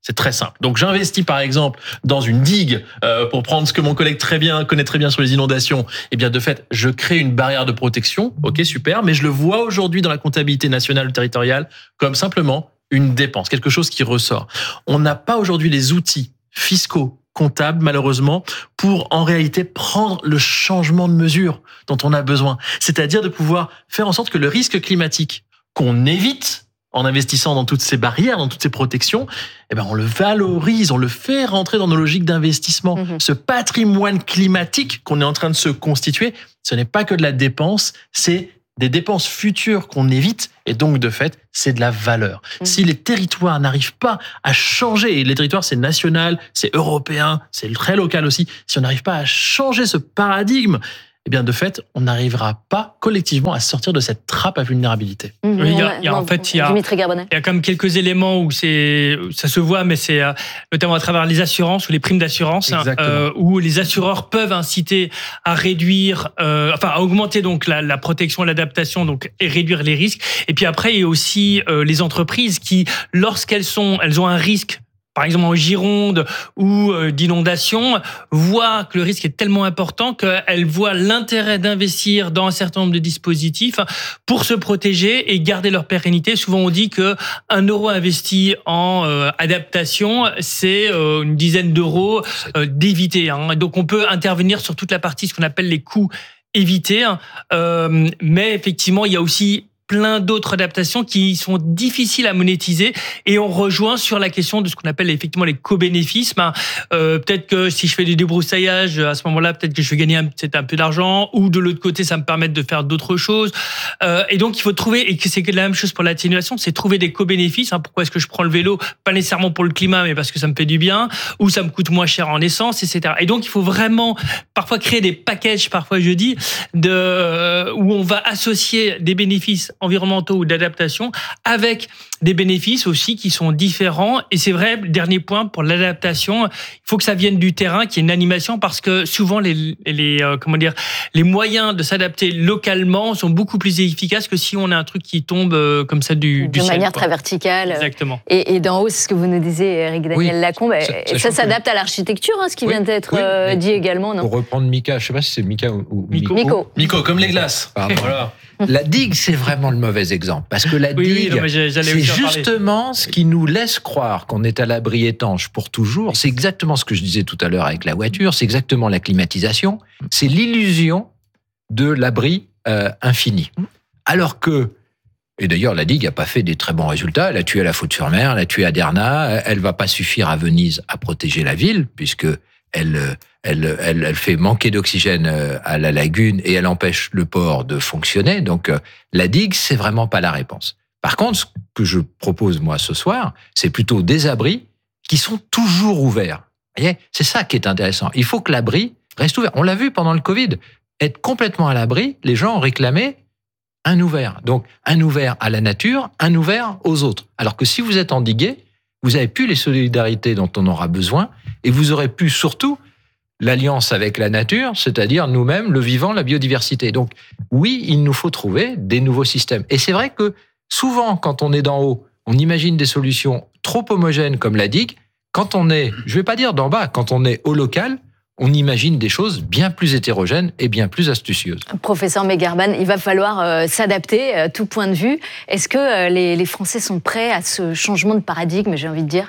C'est très simple. Donc j'investis par exemple dans une digue euh, pour prendre ce que mon collègue très bien connaît très bien sur les inondations. Eh bien de fait, je crée une barrière de protection. Ok, super, mais je le vois aujourd'hui dans la comptabilité nationale ou territoriale comme simplement une dépense, quelque chose qui ressort. On n'a pas aujourd'hui les outils fiscaux, comptables malheureusement pour en réalité prendre le changement de mesure dont on a besoin. C'est-à-dire de pouvoir faire en sorte que le risque climatique qu'on évite en investissant dans toutes ces barrières, dans toutes ces protections, eh ben on le valorise, on le fait rentrer dans nos logiques d'investissement. Mmh. Ce patrimoine climatique qu'on est en train de se constituer, ce n'est pas que de la dépense, c'est des dépenses futures qu'on évite, et donc de fait, c'est de la valeur. Mmh. Si les territoires n'arrivent pas à changer, et les territoires c'est national, c'est européen, c'est très local aussi, si on n'arrive pas à changer ce paradigme, eh bien, de fait, on n'arrivera pas collectivement à sortir de cette trappe à vulnérabilité. Mmh, oui, il y a, il y a, en fait, il y a, il y a quand même quelques éléments où c'est, ça se voit, mais c'est notamment à travers les assurances ou les primes d'assurance, euh, où les assureurs peuvent inciter à réduire, euh, enfin, à augmenter donc la, la protection, l'adaptation, donc et réduire les risques. Et puis après, il y a aussi euh, les entreprises qui, lorsqu'elles sont, elles ont un risque, par exemple en Gironde ou d'inondation, voient que le risque est tellement important qu'elles voient l'intérêt d'investir dans un certain nombre de dispositifs pour se protéger et garder leur pérennité. Souvent, on dit que un euro investi en euh, adaptation, c'est euh, une dizaine d'euros euh, d'éviter. Hein. Donc, on peut intervenir sur toute la partie, ce qu'on appelle les coûts évités. Hein. Euh, mais effectivement, il y a aussi plein d'autres adaptations qui sont difficiles à monétiser, et on rejoint sur la question de ce qu'on appelle effectivement les co-bénéfices. Euh, peut-être que si je fais du débroussaillage, à ce moment-là, peut-être que je vais gagner un, peut-être un peu d'argent, ou de l'autre côté, ça me permet de faire d'autres choses. Euh, et donc, il faut trouver, et que c'est la même chose pour l'atténuation, c'est trouver des co-bénéfices. Hein. Pourquoi est-ce que je prends le vélo? Pas nécessairement pour le climat, mais parce que ça me fait du bien, ou ça me coûte moins cher en essence, et cetera. Et donc, il faut vraiment parfois créer des packages, parfois je dis, de, euh, où on va associer des bénéfices environnementaux ou d'adaptation avec des bénéfices aussi qui sont différents. Et c'est vrai, dernier point pour l'adaptation, il faut que ça vienne du terrain, qu'il y ait une animation, parce que souvent les, les euh, comment dire, les moyens de s'adapter localement sont beaucoup plus efficaces que si on a un truc qui tombe euh, comme ça du, du de ciel, manière quoi. Très verticale. Exactement. Et, et d'en haut, c'est ce que vous nous disiez, Eric Daniel oui, Lacombe. ça, ça, ça s'adapte à l'architecture, hein, ce qui oui, vient d'être oui, euh, dit également, non? Pour reprendre Mika, je ne sais pas si c'est Mika ou, ou Miko. Miko. Miko, comme les glaces. Pardon. Voilà. La digue, c'est vraiment le mauvais exemple. Parce que la oui, digue, oui, non, c'est justement ce qui nous laisse croire qu'on est à l'abri étanche pour toujours. C'est exactement ce que je disais tout à l'heure avec la voiture. C'est exactement la climatisation. C'est l'illusion de l'abri euh, infini. Alors que, et d'ailleurs, la digue n'a pas fait des très bons résultats. Elle a tué à la Faute-sur-Mer, elle a tué à Derna. Elle ne va pas suffire à Venise à protéger la ville, puisque elle... Elle, elle, elle fait manquer d'oxygène à la lagune et elle empêche le port de fonctionner. Donc, la digue, c'est vraiment pas la réponse. Par contre, ce que je propose, moi, ce soir, c'est plutôt des abris qui sont toujours ouverts. Vous voyez, c'est ça qui est intéressant. Il faut que l'abri reste ouvert. On l'a vu pendant le Covid. Être complètement à l'abri, les gens ont réclamé un ouvert. Donc, un ouvert à la nature, un ouvert aux autres. Alors que si vous êtes endigué, vous n'avez plus les solidarités dont on aura besoin et vous aurez pu surtout l'alliance avec la nature, c'est-à-dire nous-mêmes, le vivant, la biodiversité. Donc, oui, il nous faut trouver des nouveaux systèmes. Et c'est vrai que souvent, quand on est d'en haut, on imagine des solutions trop homogènes comme la digue. Quand on est, je ne vais pas dire d'en bas, quand on est au local, on imagine des choses bien plus hétérogènes et bien plus astucieuses. Professeur Megarban, il va falloir euh, s'adapter à tout point de vue. Est-ce que euh, les, les Français sont prêts à ce changement de paradigme, j'ai envie de dire ?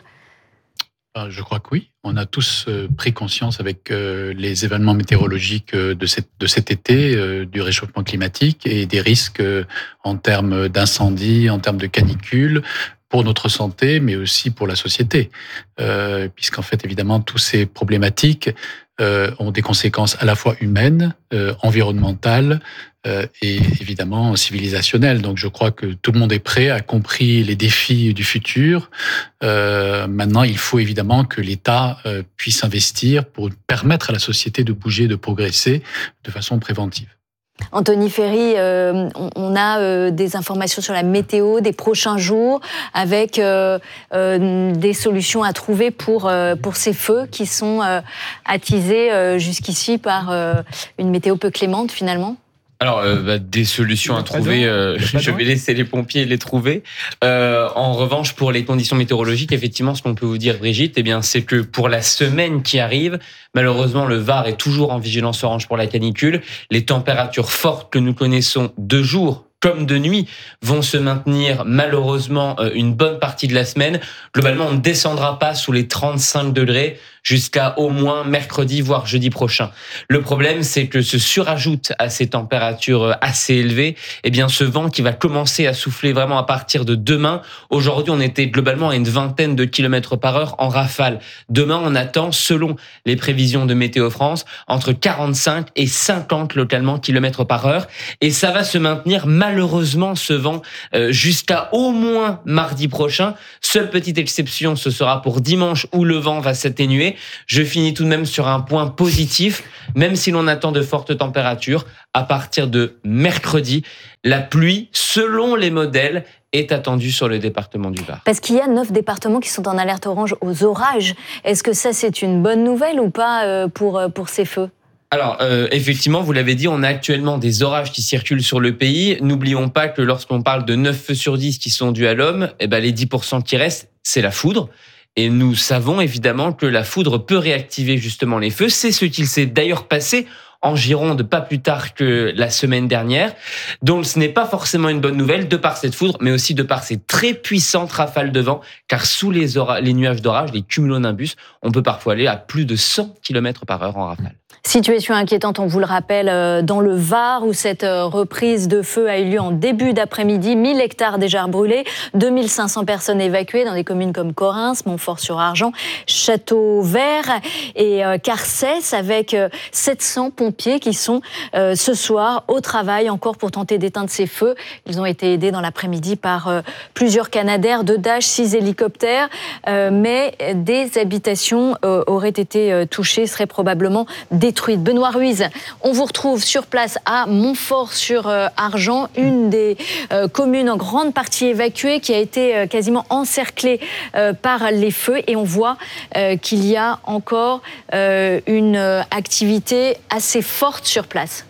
Je crois que oui. On a tous pris conscience avec les événements météorologiques de, cette, de cet été, du réchauffement climatique et des risques en termes d'incendie, en termes de canicule, pour notre santé, mais aussi pour la société. Euh, puisqu'en fait, évidemment, toutes ces problématiques euh, ont des conséquences à la fois humaines, euh, environnementales, euh, et évidemment civilisationnelles. Donc je crois que tout le monde est prêt, a compris les défis du futur. Euh, maintenant, il faut évidemment que l'État euh, puisse investir pour permettre à la société de bouger, de progresser de façon préventive. Anthony Ferry, euh, on a euh, des informations sur la météo des prochains jours, avec euh, euh, des solutions à trouver pour, euh, pour ces feux qui sont euh, attisés euh, jusqu'ici par euh, une météo peu clémente finalement ? Alors, euh, bah, des solutions à trouver, euh, je vais laisser les pompiers les trouver. Euh, en revanche, pour les conditions météorologiques, effectivement, ce qu'on peut vous dire, Brigitte, eh bien, c'est que pour la semaine qui arrive, malheureusement, le Var est toujours en vigilance orange pour la canicule. Les températures fortes que nous connaissons de jour comme de nuit vont se maintenir malheureusement une bonne partie de la semaine. Globalement, on ne descendra pas sous les trente-cinq degrés jusqu'à au moins mercredi, voire jeudi prochain. Le problème, c'est que se surajoute à ces températures assez élevées, eh bien, ce vent qui va commencer à souffler vraiment à partir de demain. Aujourd'hui, on était globalement à une vingtaine de kilomètres par heure en rafale. Demain, on attend, selon les prévisions de Météo France, entre quarante-cinq et cinquante localement kilomètres par heure. Et ça va se maintenir malheureusement, ce vent, euh, jusqu'à au moins mardi prochain. Seule petite exception, ce sera pour dimanche où le vent va s'atténuer. Je finis tout de même sur un point positif, même si l'on attend de fortes températures, à partir de mercredi, la pluie, selon les modèles, est attendue sur le département du Var. Parce qu'il y a neuf départements qui sont en alerte orange aux orages. Est-ce que ça, c'est une bonne nouvelle ou pas pour, pour ces feux ? Alors, euh, effectivement, vous l'avez dit, on a actuellement des orages qui circulent sur le pays. N'oublions pas que lorsqu'on parle de neuf feux sur dix qui sont dus à l'homme, eh ben, les dix pour cent qui restent, c'est la foudre. Et nous savons évidemment que la foudre peut réactiver justement les feux. C'est ce qu'il s'est d'ailleurs passé en Gironde pas plus tard que la semaine dernière. Donc ce n'est pas forcément une bonne nouvelle de par cette foudre, mais aussi de par ces très puissantes rafales de vent, car sous les, ora- les nuages d'orage, les cumulonimbus, on peut parfois aller à plus de cent kilomètres par heure en rafale. Situation inquiétante, on vous le rappelle, dans le Var, où cette reprise de feu a eu lieu en début d'après-midi. mille hectares déjà brûlés, deux mille cinq cents personnes évacuées dans des communes comme Correns, Montfort-sur-Argent, Château-Vert et Carcès, avec sept cents pompiers qui sont ce soir au travail encore pour tenter d'éteindre ces feux. Ils ont été aidés dans l'après-midi par plusieurs Canadair, deux Dash, six hélicoptères, mais des habitations auraient été touchées, seraient probablement détruites. Benoît Ruiz, on vous retrouve sur place à Montfort-sur-Argent, une des euh, communes en grande partie évacuée qui a été euh, quasiment encerclée euh, par les feux, et on voit euh, qu'il y a encore euh, une euh, activité assez forte sur place.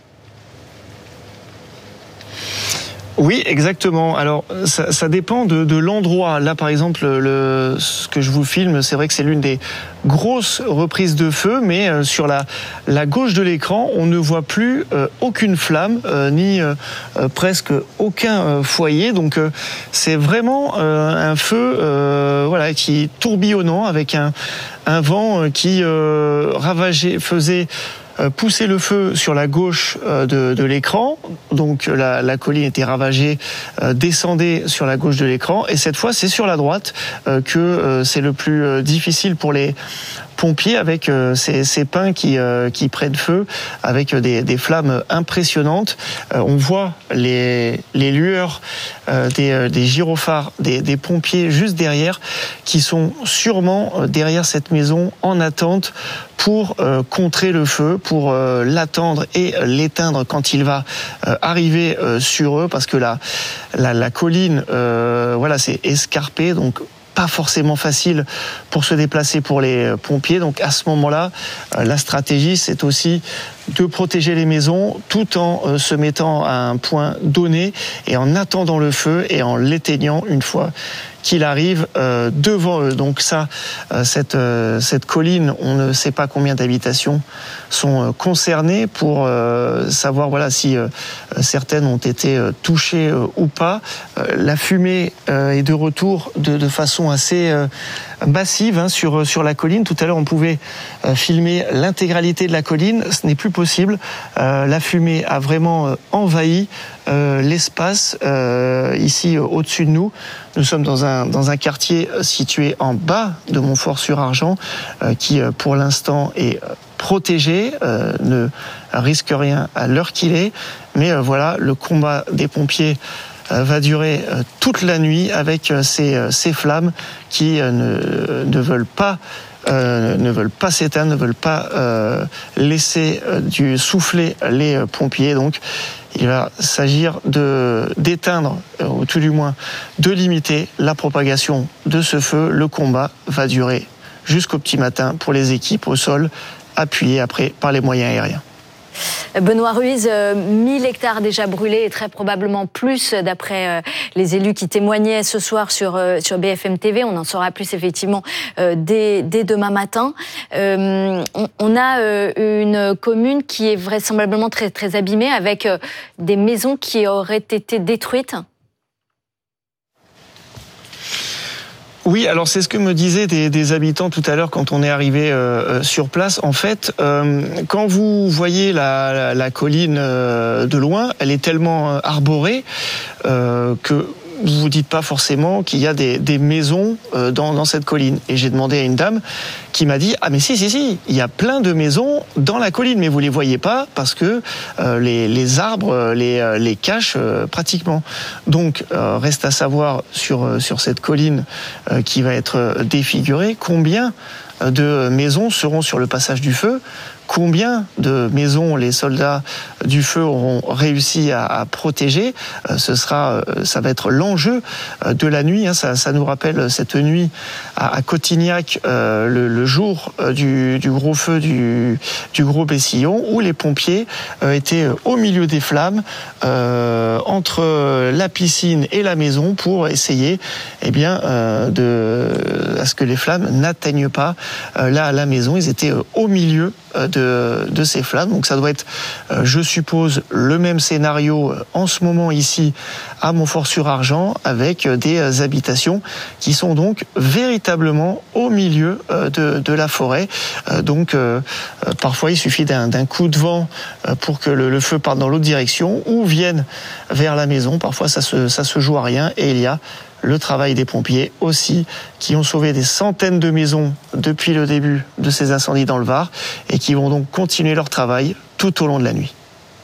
Oui, exactement. Alors, ça, ça dépend de, de l'endroit. Là, par exemple, le, ce que je vous filme, c'est vrai que c'est l'une des grosses reprises de feu, mais euh, sur la, la gauche de l'écran, on ne voit plus euh, aucune flamme, euh, ni euh, euh, presque aucun euh, foyer. Donc, euh, c'est vraiment euh, un feu, euh, voilà, qui est tourbillonnant avec un, un vent qui euh, ravageait, faisait pousser le feu sur la gauche de, de l'écran, donc la, la colline était ravagée, euh, descendait sur la gauche de l'écran, et cette fois c'est sur la droite euh, que euh, c'est le plus euh, difficile pour les pompiers, avec euh, ces, ces pins qui, euh, qui prennent feu, avec des, des flammes impressionnantes. Euh, on voit les, les lueurs euh, des, des gyrophares, des, des pompiers juste derrière, qui sont sûrement derrière cette maison en attente pour euh, contrer le feu, pour euh, l'attendre et l'éteindre quand il va euh, arriver euh, sur eux, parce que la, la, la colline, euh, voilà, c'est escarpé, donc pas forcément facile pour se déplacer pour les pompiers. Donc à ce moment-là, la stratégie, c'est aussi de protéger les maisons tout en se mettant à un point donné et en attendant le feu et en l'éteignant une fois qu'il arrive euh, devant eux. Donc ça, euh, cette, euh, cette colline, on ne sait pas combien d'habitations sont euh, concernées pour euh, savoir voilà, si euh, certaines ont été euh, touchées euh, ou pas. Euh, la fumée euh, est de retour de, de façon assez euh, massive hein, sur, sur la colline. Tout à l'heure, on pouvait euh, filmer l'intégralité de la colline. Ce n'est plus possible. Euh, la fumée a vraiment euh, envahi euh, l'espace euh, ici euh, au-dessus de nous. Nous sommes dans un, dans un quartier situé en bas de Montfort-sur-Argent euh, qui, euh, pour l'instant, est protégé, euh, ne risque rien à l'heure qu'il est. Mais euh, voilà, le combat des pompiers euh, va durer euh, toute la nuit avec euh, ces, euh, ces flammes qui euh, ne, ne veulent pas Euh, ne veulent pas s'éteindre, ne veulent pas euh, laisser euh, du souffler les euh, pompiers. Donc, il va s'agir de d'éteindre, euh, ou tout du moins de limiter la propagation de ce feu. Le combat va durer jusqu'au petit matin pour les équipes au sol, appuyées après par les moyens aériens. Benoît Ruiz, mille hectares déjà brûlés et très probablement plus d'après les élus qui témoignaient ce soir sur, sur B F M T V. On en saura plus effectivement dès, dès demain matin. Euh, on, on a une commune qui est vraisemblablement très, très abîmée avec des maisons qui auraient été détruites. Oui, alors c'est ce que me disaient des, des habitants tout à l'heure quand on est arrivé euh, sur place. En fait, euh, quand vous voyez la, la, la colline euh, de loin, elle est tellement arborée euh, que vous vous dites pas forcément qu'il y a des, des maisons euh, dans, dans cette colline. Et j'ai demandé à une dame qui m'a dit « Ah mais si, si, si, il y a plein de maisons dans la colline, mais vous les voyez pas parce que euh, les, les arbres les, les cachent euh, pratiquement. » Donc, euh, reste à savoir sur, sur cette colline euh, qui va être défigurée, combien de maisons seront sur le passage du feu, combien de maisons les soldats du feu auront réussi à, à protéger. Euh, ce sera, ça va être l'enjeu de la nuit. Hein. Ça, ça nous rappelle cette nuit à, à Cotignac, euh, le, le jour du, du gros feu du, du Gros Bessillon, où les pompiers euh, étaient au milieu des flammes, euh, entre la piscine et la maison, pour essayer, eh bien, euh, de, à ce que les flammes n'atteignent pas euh, la, la maison. Ils étaient au milieu De, de ces flammes. Donc ça doit être, euh, je suppose, le même scénario en ce moment ici à Montfort-sur-Argent, avec des habitations qui sont donc véritablement au milieu euh, de, de la forêt. Euh, donc euh, parfois il suffit d'un, d'un coup de vent pour que le, le feu parte dans l'autre direction ou vienne vers la maison. Parfois ça se, ça se joue à rien, et il y a le travail des pompiers aussi, qui ont sauvé des centaines de maisons depuis le début de ces incendies dans le Var, et qui vont donc continuer leur travail tout au long de la nuit.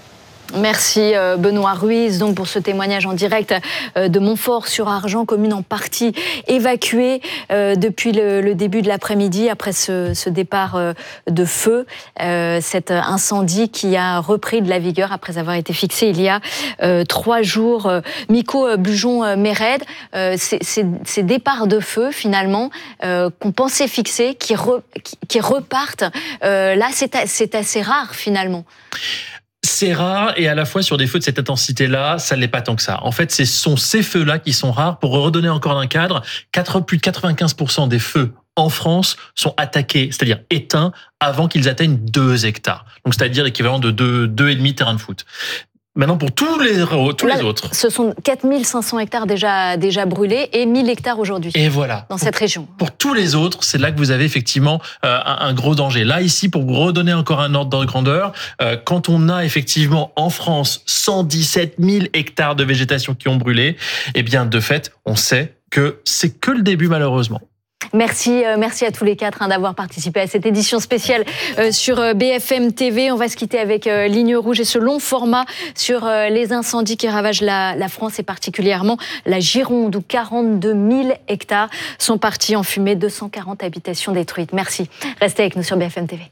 Merci Benoît Ruiz donc pour ce témoignage en direct de Montfort-sur-Argent, commune en partie évacuée depuis le, le début de l'après-midi après ce, ce départ de feu, cet incendie qui a repris de la vigueur après avoir été fixé il y a trois jours. Miko Bujon-Méred, ces, ces, ces départs de feu finalement qu'on pensait fixés, qui, re, qui, qui repartent, là c'est, c'est assez rare finalement. C'est rare, et à la fois sur des feux de cette intensité-là, ça ne l'est pas tant que ça. En fait, ce sont ces feux-là qui sont rares. Pour redonner encore un cadre, plus de quatre-vingt-quinze pour cent des feux en France sont attaqués, c'est-à-dire éteints, avant qu'ils atteignent deux hectares. Donc, c'est-à-dire l'équivalent de deux, deux et demi terrains de foot. Maintenant, pour tous les, tous Là, les autres. Ce sont quatre mille cinq cents hectares déjà, déjà brûlés et mille hectares aujourd'hui. Et voilà. Dans pour, cette région. Pour tous les autres, c'est là que vous avez effectivement euh, un, un gros danger. Là, ici, pour vous redonner encore un ordre de grandeur, euh, quand on a effectivement en France cent dix-sept mille hectares de végétation qui ont brûlé, eh bien, de fait, on sait que c'est que le début, malheureusement. Merci, euh, merci à tous les quatre hein, d'avoir participé à cette édition spéciale euh, sur euh, B F M T V. On va se quitter avec euh, Ligne Rouge et ce long format sur euh, les incendies qui ravagent la, la France et particulièrement la Gironde, où quarante-deux mille hectares sont partis en fumée, deux cent quarante habitations détruites. Merci. Restez avec nous sur B F M T V.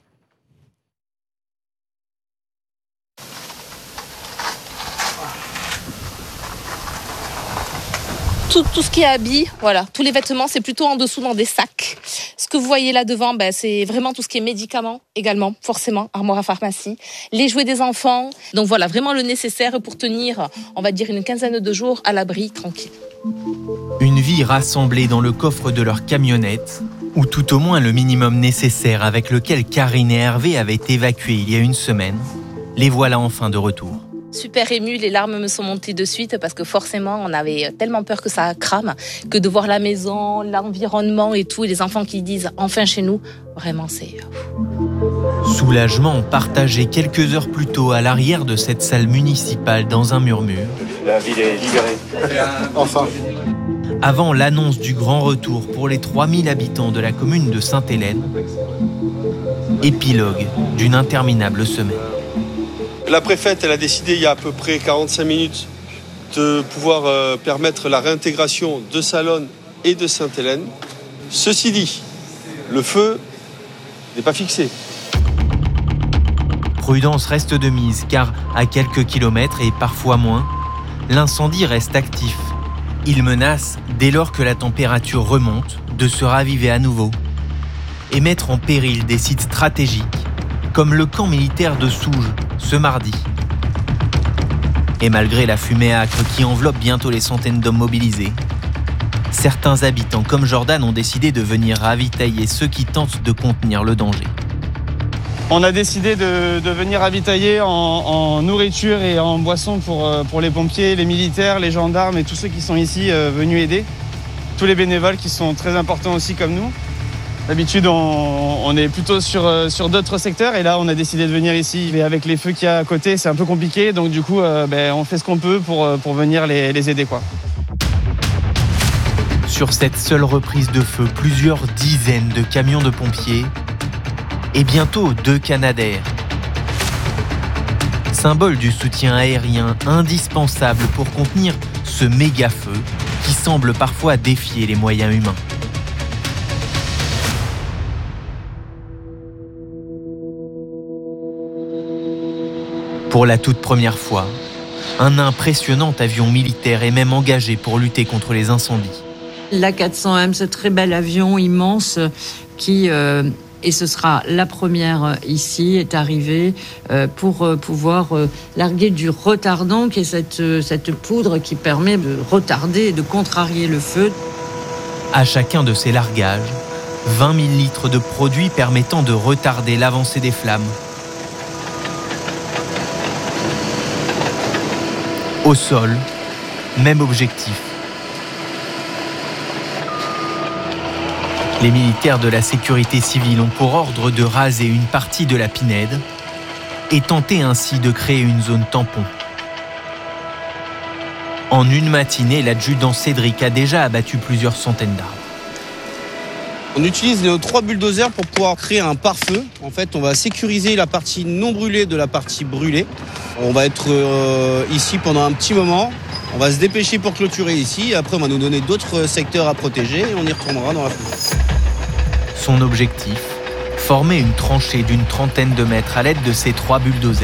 Tout, tout ce qui est habits, voilà, tous les vêtements, c'est plutôt en dessous dans des sacs. Ce que vous voyez là devant, ben, c'est vraiment tout ce qui est médicaments également, forcément, armoire à pharmacie, les jouets des enfants. Donc voilà, vraiment le nécessaire pour tenir, on va dire, une quinzaine de jours à l'abri, tranquille. Une vie rassemblée dans le coffre de leur camionnette, ou tout au moins le minimum nécessaire avec lequel Karine et Hervé avaient évacué il y a une semaine. Les voilà enfin de retour. Super émue, les larmes me sont montées de suite parce que forcément on avait tellement peur que ça crame, que de voir la maison, l'environnement et tout, et les enfants qui disent enfin chez nous, vraiment c'est... Soulagement partagé quelques heures plus tôt à l'arrière de cette salle municipale dans un murmure. La ville est libérée, enfin. Avant l'annonce du grand retour pour les trois mille habitants de la commune de Sainte-Hélène, épilogue d'une interminable semaine. La préfète, elle a décidé il y a à peu près quarante-cinq minutes de pouvoir euh, permettre la réintégration de Salonne et de Sainte-Hélène. Ceci dit, le feu n'est pas fixé. Prudence reste de mise car à quelques kilomètres et parfois moins, l'incendie reste actif. Il menace, dès lors que la température remonte, de se raviver à nouveau et mettre en péril des sites stratégiques comme le camp militaire de Souges, ce mardi. Et malgré la fumée âcre qui enveloppe bientôt les centaines d'hommes mobilisés, certains habitants comme Jordan ont décidé de venir ravitailler ceux qui tentent de contenir le danger. On a décidé de, de venir ravitailler en, en nourriture et en boissons pour, pour les pompiers, les militaires, les gendarmes et tous ceux qui sont ici euh, venus aider. Tous les bénévoles qui sont très importants aussi comme nous. D'habitude, on, on est plutôt sur, sur d'autres secteurs et là, on a décidé de venir ici. Mais avec les feux qu'il y a à côté, c'est un peu compliqué. Donc du coup, euh, ben, on fait ce qu'on peut pour, pour venir les, les aider, quoi. Sur cette seule reprise de feu, plusieurs dizaines de camions de pompiers et bientôt deux Canadair. Symbole du soutien aérien indispensable pour contenir ce méga feu qui semble parfois défier les moyens humains. Pour la toute première fois, un impressionnant avion militaire est même engagé pour lutter contre les incendies. L'A quatre cents M, ce très bel avion immense qui, euh, et ce sera la première ici, est arrivé euh, pour euh, pouvoir euh, larguer du retardant, qui est cette, euh, cette poudre qui permet de retarder et de contrarier le feu. À chacun de ces largages, vingt mille litres de produits permettant de retarder l'avancée des flammes. Au sol, même objectif. Les militaires de la sécurité civile ont pour ordre de raser une partie de la Pinède et tenter ainsi de créer une zone tampon. En une matinée, l'adjudant Cédric a déjà abattu plusieurs centaines d'arbres. On utilise nos trois bulldozers pour pouvoir créer un pare-feu. En fait, on va sécuriser la partie non brûlée de la partie brûlée. On va être euh, ici pendant un petit moment. On va se dépêcher pour clôturer ici. Après, on va nous donner d'autres secteurs à protéger et on y retournera dans la foulée. Son objectif, former une tranchée d'une trentaine de mètres à l'aide de ces trois bulldozers.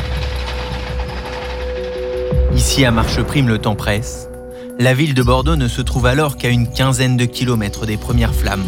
Ici, à Marcheprime, le temps presse. La ville de Bordeaux ne se trouve alors qu'à une quinzaine de kilomètres des premières flammes.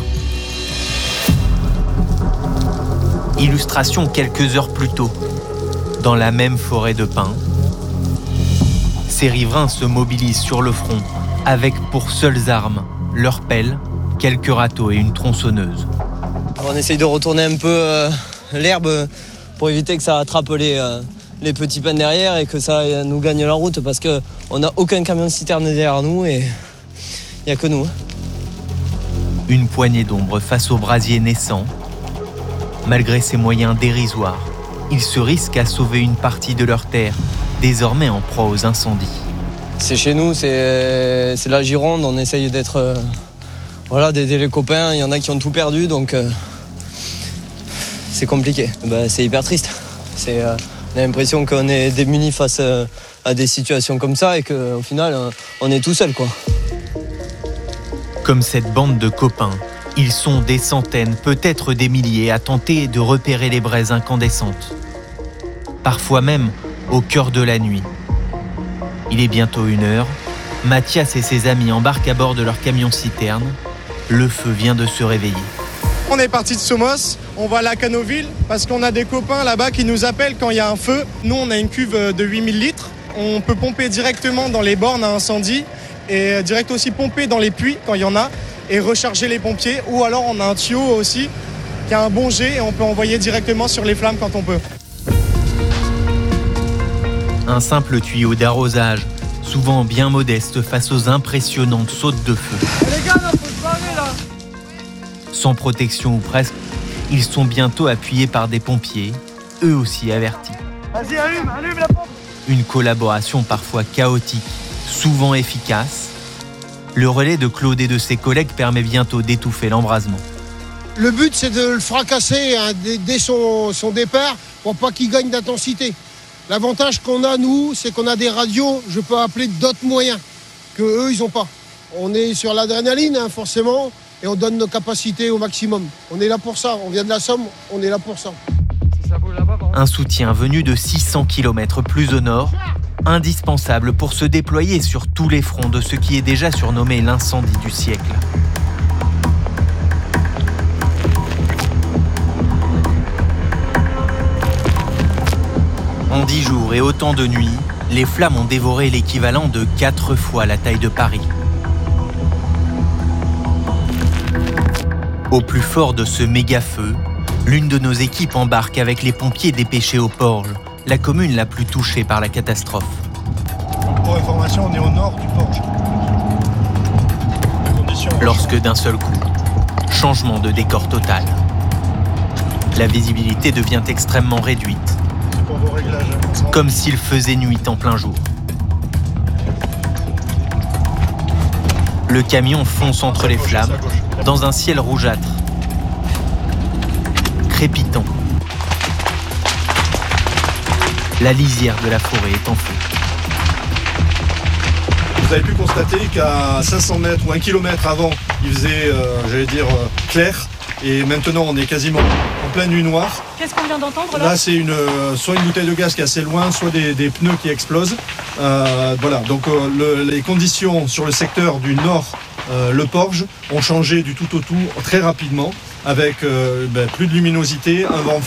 Illustration quelques heures plus tôt, dans la même forêt de pins. Ces riverains se mobilisent sur le front, avec pour seules armes leurs pelles, quelques râteaux et une tronçonneuse. On essaye de retourner un peu euh, l'herbe pour éviter que ça attrape les, euh, les petits pins derrière et que ça nous gagne la route parce qu'on n'a aucun camion de citerne derrière nous et il n'y a que nous. Une poignée d'ombre face au brasier naissant. Malgré ses moyens dérisoires, ils se risquent à sauver une partie de leur terre, désormais en proie aux incendies. C'est chez nous, c'est, c'est la Gironde, on essaye d'être... Euh, voilà, d'aider les copains, il y en a qui ont tout perdu, donc euh, c'est compliqué. Ben, c'est hyper triste. C'est, euh, on a l'impression qu'on est démunis face euh, à des situations comme ça et qu'au final, euh, on est tout seul, quoi. Comme cette bande de copains, ils sont des centaines, peut-être des milliers, à tenter de repérer les braises incandescentes. Parfois même au cœur de la nuit. Il est bientôt une heure. Mathias et ses amis embarquent à bord de leur camion-citerne. Le feu vient de se réveiller. On est parti de Somos, on va à la Canoville parce qu'on a des copains là-bas qui nous appellent quand il y a un feu. Nous, on a une cuve de huit mille litres. On peut pomper directement dans les bornes à incendie et direct aussi pomper dans les puits quand il y en a et recharger les pompiers. Ou alors, on a un tuyau aussi qui a un bon jet et on peut envoyer directement sur les flammes quand on peut. Un simple tuyau d'arrosage, souvent bien modeste face aux impressionnantes sautes de feu. Les gars, là, faut se barrer, là. Sans protection ou presque, ils sont bientôt appuyés par des pompiers, eux aussi avertis. Vas-y, allume, allume la pompe. Une collaboration parfois chaotique, souvent efficace. Le relais de Claude et de ses collègues permet bientôt d'étouffer l'embrasement. Le but, c'est de le fracasser hein, dès, dès son, son départ pour pas qu'il gagne d'intensité. L'avantage qu'on a, nous, c'est qu'on a des radios, je peux appeler d'autres moyens que eux, ils n'ont pas. On est sur l'adrénaline, hein, forcément, et on donne nos capacités au maximum. On est là pour ça, on vient de la Somme, on est là pour ça. Un soutien venu de six cents kilomètres plus au nord, indispensable pour se déployer sur tous les fronts de ce qui est déjà surnommé l'incendie du siècle. En dix jours et autant de nuits, les flammes ont dévoré l'équivalent de quatre fois la taille de Paris. Au plus fort de ce méga-feu, l'une de nos équipes embarque avec les pompiers dépêchés au Porge, la commune la plus touchée par la catastrophe. Pour information, on est au nord du Porge. Lorsque d'un seul coup, changement de décor total. La visibilité devient extrêmement réduite, pour vos réglages, comme s'il faisait nuit en plein jour. Le camion fonce entre les flammes, dans un ciel rougeâtre, crépitant. La lisière de la forêt est en feu. Vous avez pu constater qu'à cinq cents mètres ou un kilomètre avant, il faisait, euh, j'allais dire, euh, clair. Et maintenant, on est quasiment en pleine nuit noire. Qu'est-ce qu'on vient d'entendre là ? Là, c'est une, euh, soit une bouteille de gaz qui est assez loin, soit des, des pneus qui explosent. Euh, voilà, donc euh, le, les conditions sur le secteur du nord, euh, le Porge, ont changé du tout au tout très rapidement, avec euh, ben, plus de luminosité, un vent